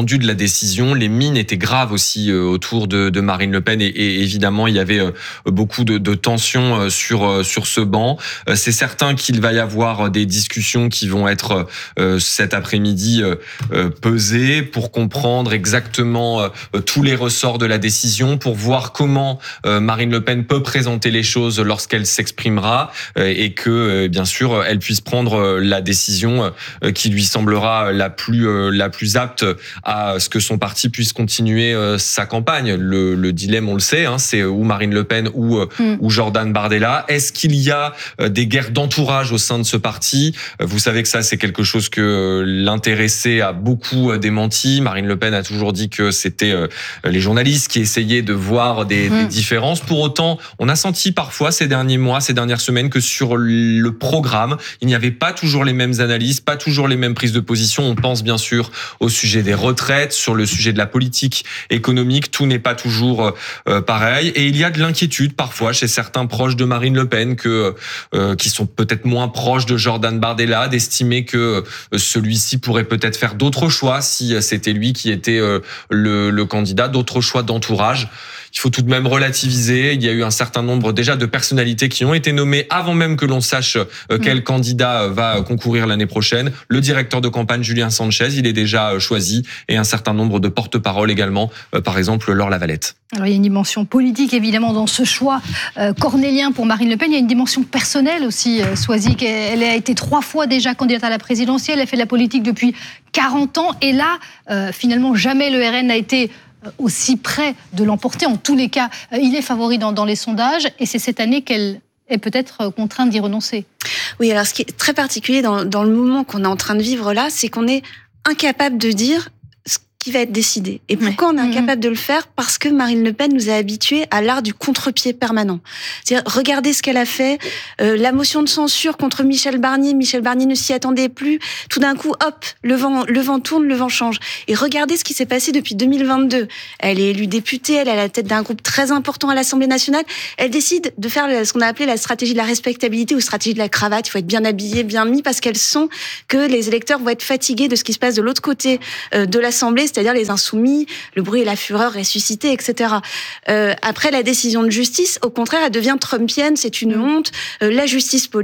attendu de la décision. Les mines étaient graves aussi autour de, de Marine Le Pen et, et évidemment il y avait beaucoup de, de tensions sur sur ce banc. C'est certain qu'il va y avoir des discussions qui vont être euh, cet après-midi euh, pesées pour comprendre exactement euh, tous les ressorts de la décision, pour voir comment euh, Marine Le Pen peut présenter les choses lorsqu'elle s'exprimera euh, et que euh, bien sûr elle puisse prendre euh, la décision euh, qui lui semblera la plus euh, la plus apte à ce que son parti puisse continuer euh, sa campagne. Le, le dilemme, on le sait, hein, c'est ou Marine Le Pen ou euh, mm. ou Jordan Bardella. Est-ce qu'il y a euh, des guerres d'entourage au sein de ce parti? Vous savez que ça, c'est quelque chose que l'intéressé a beaucoup démenti. Marine Le Pen a toujours dit que c'était les journalistes qui essayaient de voir des, mmh. des différences. Pour autant, on a senti parfois ces derniers mois, ces dernières semaines, que sur le programme, il n'y avait pas toujours les mêmes analyses, pas toujours les mêmes prises de position. On pense bien sûr au sujet des retraites, sur le sujet de la politique économique. Tout n'est pas toujours euh, pareil. Et il y a de l'inquiétude parfois chez certains proches de Marine Le Pen, que, euh, qui sont peut-être moins proches de Jordan Bardella, d'estimer que celui-ci pourrait peut-être faire d'autres choix si c'était lui qui était le, le candidat, d'autres choix d'entourage. Il faut tout de même relativiser. Il y a eu un certain nombre déjà de personnalités qui ont été nommées avant même que l'on sache quel mmh. candidat va concourir l'année prochaine. Le directeur de campagne, Julien Sanchez, il est déjà choisi, et un certain nombre de porte-parole également, par exemple Laure Lavalette. Alors, il y a une dimension politique, évidemment, dans ce choix euh, cornélien pour Marine Le Pen. Il y a une dimension personnelle aussi, euh, Soisy. Elle a été trois fois déjà candidate à la présidentielle. Elle fait de la politique depuis quarante ans. Et là, euh, finalement, jamais le R N n'a été aussi près de l'emporter. En tous les cas, euh, il est favori dans, dans les sondages. Et c'est cette année qu'elle est peut-être contrainte d'y renoncer. Oui, alors ce qui est très particulier dans, dans le moment qu'on est en train de vivre là, c'est qu'on est incapable de dire qui va être décidé. Et pourquoi ouais. on est incapable mmh. de le faire? Parce que Marine Le Pen nous a habitués à l'art du contre-pied permanent. C'est-à-dire, regardez ce qu'elle a fait, euh, la motion de censure contre Michel Barnier, Michel Barnier ne s'y attendait plus, tout d'un coup, hop, le vent, le vent tourne, le vent change. Et regardez ce qui s'est passé depuis deux mille vingt-deux. Elle est élue députée, elle est à la tête d'un groupe très important à l'Assemblée nationale, elle décide de faire ce qu'on a appelé la stratégie de la respectabilité ou stratégie de la cravate. Il faut être bien habillé, bien mis, parce qu'elles sont que les électeurs vont être fatigués de ce qui se passe de l'autre côté euh, de l'Assemblée, c'est-à-dire les insoumis, le bruit et la fureur ressuscités, et cetera. Euh, après la décision de justice, au contraire, elle devient trumpienne, c'est une honte. Euh, la justice politique